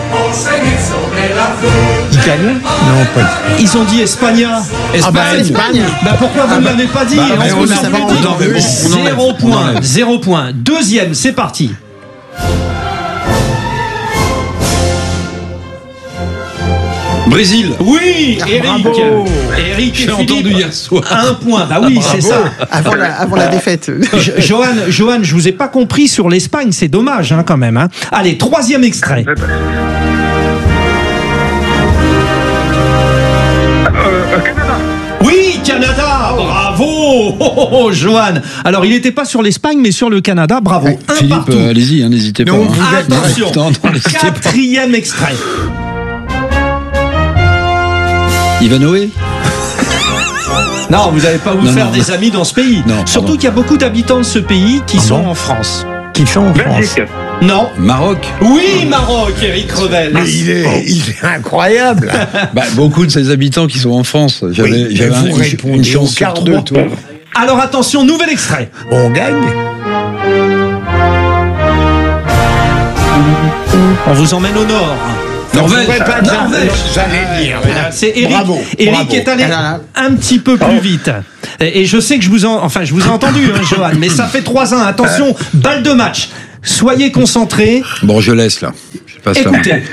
P: Italien? Non, pas.
A: Ils ont dit Espagna. Espagne.
O: Ah bah, Espagne.
A: Bah pourquoi vous
O: Ah
A: ne
O: bah,
A: l'avez pas dit?
O: bah,
A: Et
O: bah,
A: on
O: on
A: se
O: l'a
A: sent
O: pas
A: plus dit.
O: entendu.
A: Zéro point. Zéro point. Deuxième, c'est parti.
R: Brésil.
A: Oui, Eric.
R: Bravo.
A: Eric et
R: J'ai
A: Philippe.
R: entendu hier soir.
A: Un point. Bah oui, c'est ça.
O: Avant la, avant la défaite.
A: Jo- Johan, Johan, je vous ai pas compris sur l'Espagne, c'est dommage hein, quand même. Hein. Allez, troisième extrait. Oui, Canada, bravo, oh, oh, oh, Johan. Alors, il n'était pas sur l'Espagne, mais sur le Canada, bravo. Un
R: Philippe,
A: partout.
R: euh, allez-y, hein, n'hésitez pas.
A: Non,
R: hein.
A: vous êtes- Attention.
R: Non, non, n'hésitez pas.
A: Quatrième extrait.
R: Ivanoé.
A: Non, vous n'allez pas vous
R: Non,
A: faire
R: non,
A: des
R: non.
A: amis dans ce pays.
R: Non,
A: Surtout
R: pardon.
A: qu'il y a beaucoup d'habitants de ce pays qui
P: Ah
A: sont
P: bon
A: en France.
P: Qui sont en France.
A: Non.
R: Maroc.
A: Oui, Maroc, Eric Revel.
P: Mais il est, il est incroyable.
R: Bah, beaucoup de ses habitants qui sont en France. J'avais,
P: Oui, mais
R: j'avais
P: vous
R: un- une,
P: répondez
R: une chance
P: au
R: sur
P: quart
R: trois.
P: de tour.
A: Alors attention, nouvel extrait.
P: On gagne.
A: On vous emmène au nord.
R: Norvège.
P: Je pourrais pas dire- J'allais dire.
A: C'est Eric.
P: Bravo,
A: Eric
P: bravo.
A: est allé
O: Ah là là.
A: un petit peu plus vite. Et et je sais que je vous en, enfin, je vous ai entendu, hein, Johan, mais ça fait trois un. Attention, balle de match. Soyez concentrés.
R: Bon, je laisse là. Je passe là.
A: Écoutez.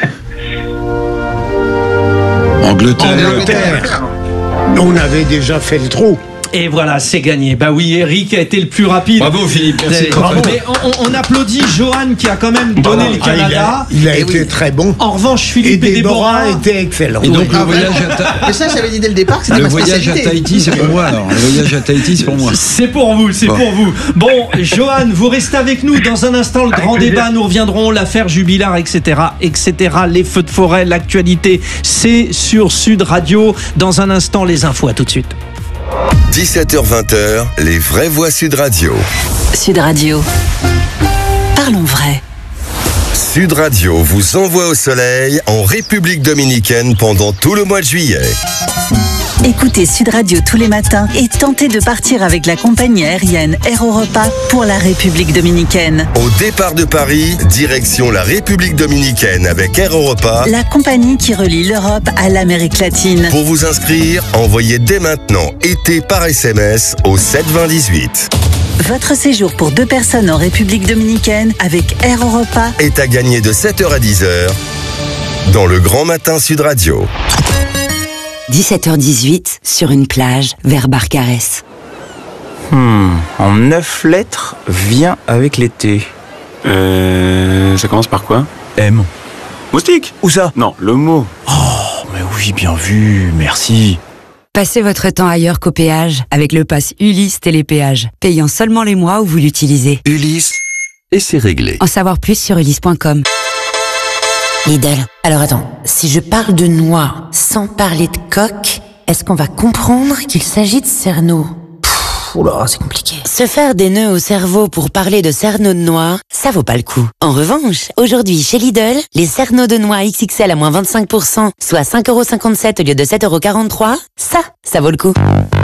R: Angleterre.
P: Angleterre. On avait déjà fait le trou.
A: Et voilà, c'est gagné. Bah oui, Eric a été le plus rapide.
R: Bravo Philippe, merci.
A: Et-
R: Bravo.
A: Mais on, on applaudit Johan qui a quand même donné le
P: Ah, il
A: Canada.
P: a, il a
A: Et
P: été
A: oui.
P: très bon.
A: En revanche,
P: Et
A: Philippe et,
P: Déborah
A: Déborah.
P: était excellent.
R: Et donc
O: Ah,
R: le voyage
O: vraiment.
R: à Ta-
O: Mais ça, j'avais dit dès le départ que c'était
R: le
O: ma
R: voyage à
O: spécialité.
R: Tahiti, c'est pour moi alors. Le voyage à Tahiti, c'est pour moi.
A: C'est pour vous, c'est
R: Bon.
A: pour vous. Bon, Johan, vous restez avec nous. Dans un instant, le grand débat, nous reviendrons, l'affaire Jubilard, et cetera, et cetera. Les feux de forêt, l'actualité, c'est sur Sud Radio. Dans un instant, les infos, à tout de suite.
D: dix-sept heures vingt, les vraies voix Sud Radio.
B: Sud Radio. Parlons vrai.
D: Sud Radio vous envoie au soleil en République dominicaine pendant tout le mois de juillet.
B: Écoutez Sud Radio tous les matins et tentez de partir avec la compagnie aérienne Air Europa pour la République dominicaine.
D: Au départ de Paris, direction la République dominicaine avec Air Europa.
B: La compagnie qui relie l'Europe à l'Amérique latine.
D: Pour vous inscrire, envoyez dès maintenant été par S M S au sept vingt dix-huit.
B: Votre séjour pour deux personnes en République dominicaine avec Air Europa.
D: Est à gagner de sept heures à dix heures dans le Grand Matin Sud Radio.
C: dix-sept heures dix-huit, sur une plage, vers Barcarès.
M: Hmm, en neuf lettres, vient avec l'été. Euh... Ça commence par quoi? M. Moustique? Où ça? Non, le mot. Oh, mais oui, bien vu, merci.
C: Passez votre temps ailleurs qu'au péage avec le pass Ulysse Télépéage, payant seulement les mois où vous l'utilisez.
D: Ulysse, et c'est réglé.
C: En savoir plus sur ulysse point com.
N: Lidl. Alors attends, si je parle de noix sans parler de coque, est-ce qu'on va comprendre qu'il s'agit de cerneau? Pfff, oula, c'est compliqué. Se faire des nœuds au cerveau pour parler de cerneau de noix, ça vaut pas le coup. En revanche, aujourd'hui chez Lidl, les cerneaux de noix X X L à moins vingt-cinq pour cent, soit cinq euros cinquante-sept au lieu de sept euros quarante-trois, ça, ça vaut le coup.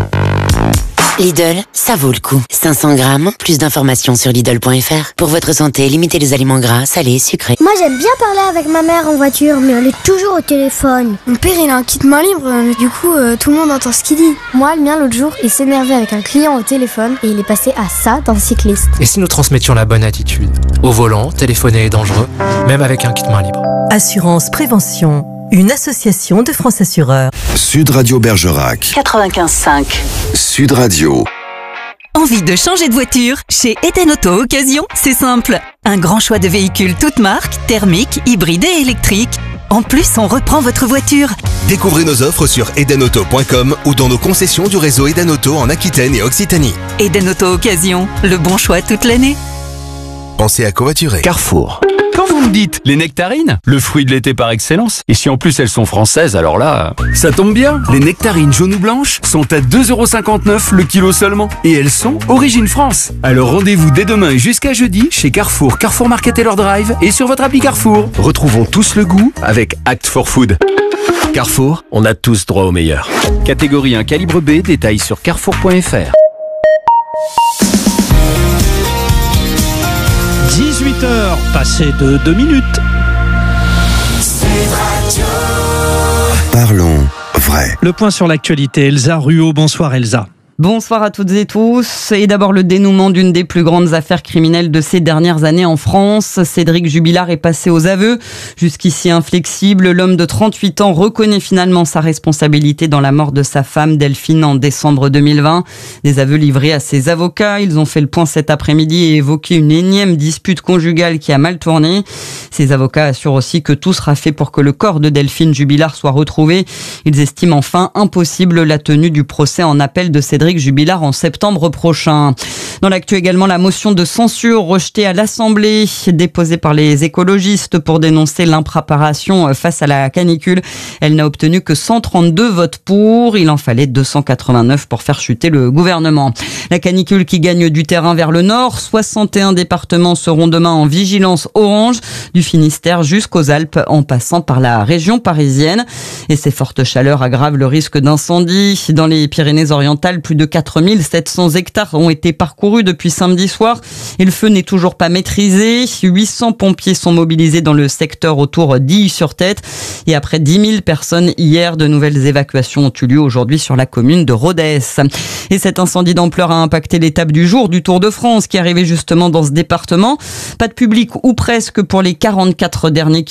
N: Lidl, ça vaut le coup. cinq cents grammes, plus d'informations sur Lidl point F R. Pour votre santé, limitez les aliments gras, salés, sucrés.
S: Moi j'aime bien parler avec ma mère en voiture, mais elle est toujours au téléphone. Mon père il a un kit main libre, mais du coup euh, tout le monde entend ce qu'il dit. Moi le mien l'autre jour, il s'énervait avec un client au téléphone et il est passé à ça d'un cycliste.
Y: Et si nous transmettions la bonne attitude? Au volant, téléphoner est dangereux, même avec un kit main libre.
Z: Assurance Prévention, une association de France Assureurs.
D: Sud Radio Bergerac.
B: quatre-vingt-quinze cinq.
D: Sud Radio.
Z: Envie de changer de voiture? Chez Eden Auto Occasion, c'est simple. Un grand choix de véhicules toutes marques, thermiques, hybrides et électriques. En plus, on reprend votre voiture.
L: Découvrez nos offres sur eden auto point com ou dans nos concessions du réseau Eden Auto en Aquitaine et Occitanie.
Z: Eden Auto Occasion, le bon choix toute l'année.
L: Pensez à covoiturer.
M: Carrefour. Quand vous me dites les nectarines, le fruit de l'été par excellence, et si en plus elles sont françaises, alors là, ça tombe bien. Les nectarines jaunes ou blanches sont à deux euros cinquante-neuf le kilo seulement, et elles sont origine France. Alors rendez-vous dès demain et jusqu'à jeudi chez Carrefour, Carrefour Market et leur drive, et sur votre appli Carrefour. Retrouvons tous le goût avec Act for Food. Carrefour, on a tous droit au meilleur. Catégorie un calibre B, détail sur carrefour point F R.
A: dix-huit heures, passées de deux minutes.
D: Parlons vrai.
A: Le point sur l'actualité, Elsa Ruot. Bonsoir Elsa.
E: Bonsoir à toutes et tous. Et d'abord le dénouement d'une des plus grandes affaires criminelles de ces dernières années en France. Cédric Jubilard est passé aux aveux. Jusqu'ici inflexible, l'homme de trente-huit ans reconnaît finalement sa responsabilité dans la mort de sa femme Delphine en décembre deux mille vingt. Des aveux livrés à ses avocats. Ils ont fait le point cet après-midi et évoqué une énième dispute conjugale qui a mal tourné. Ses avocats assurent aussi que tout sera fait pour que le corps de Delphine Jubilard soit retrouvé. Ils estiment enfin impossible la tenue du procès en appel de Cédric Jubilard en septembre prochain. Dans l'actu également, la motion de censure rejetée à l'Assemblée, déposée par les écologistes pour dénoncer l'impréparation face à la canicule. Elle n'a obtenu que cent trente-deux votes pour. Il en fallait deux cent quatre-vingt-neuf pour faire chuter le gouvernement. La canicule qui gagne du terrain vers le nord. soixante et un départements seront demain en vigilance orange, du Finistère jusqu'aux Alpes, en passant par la région parisienne. Et ces fortes chaleurs aggravent le risque d'incendie. Dans les Pyrénées-Orientales, plus de quatre mille sept cents hectares ont été parcourus depuis samedi soir et le feu n'est toujours pas maîtrisé. huit cents pompiers sont mobilisés dans le secteur autour d'Illy-sur-Tête et après dix mille personnes hier, de nouvelles évacuations ont eu lieu aujourd'hui sur la commune de Rodez. Et cet incendie d'ampleur a impacté l'étape du jour du Tour de France qui arrivait justement dans ce département. Pas de public ou presque pour les quarante-quatre derniers kilomètres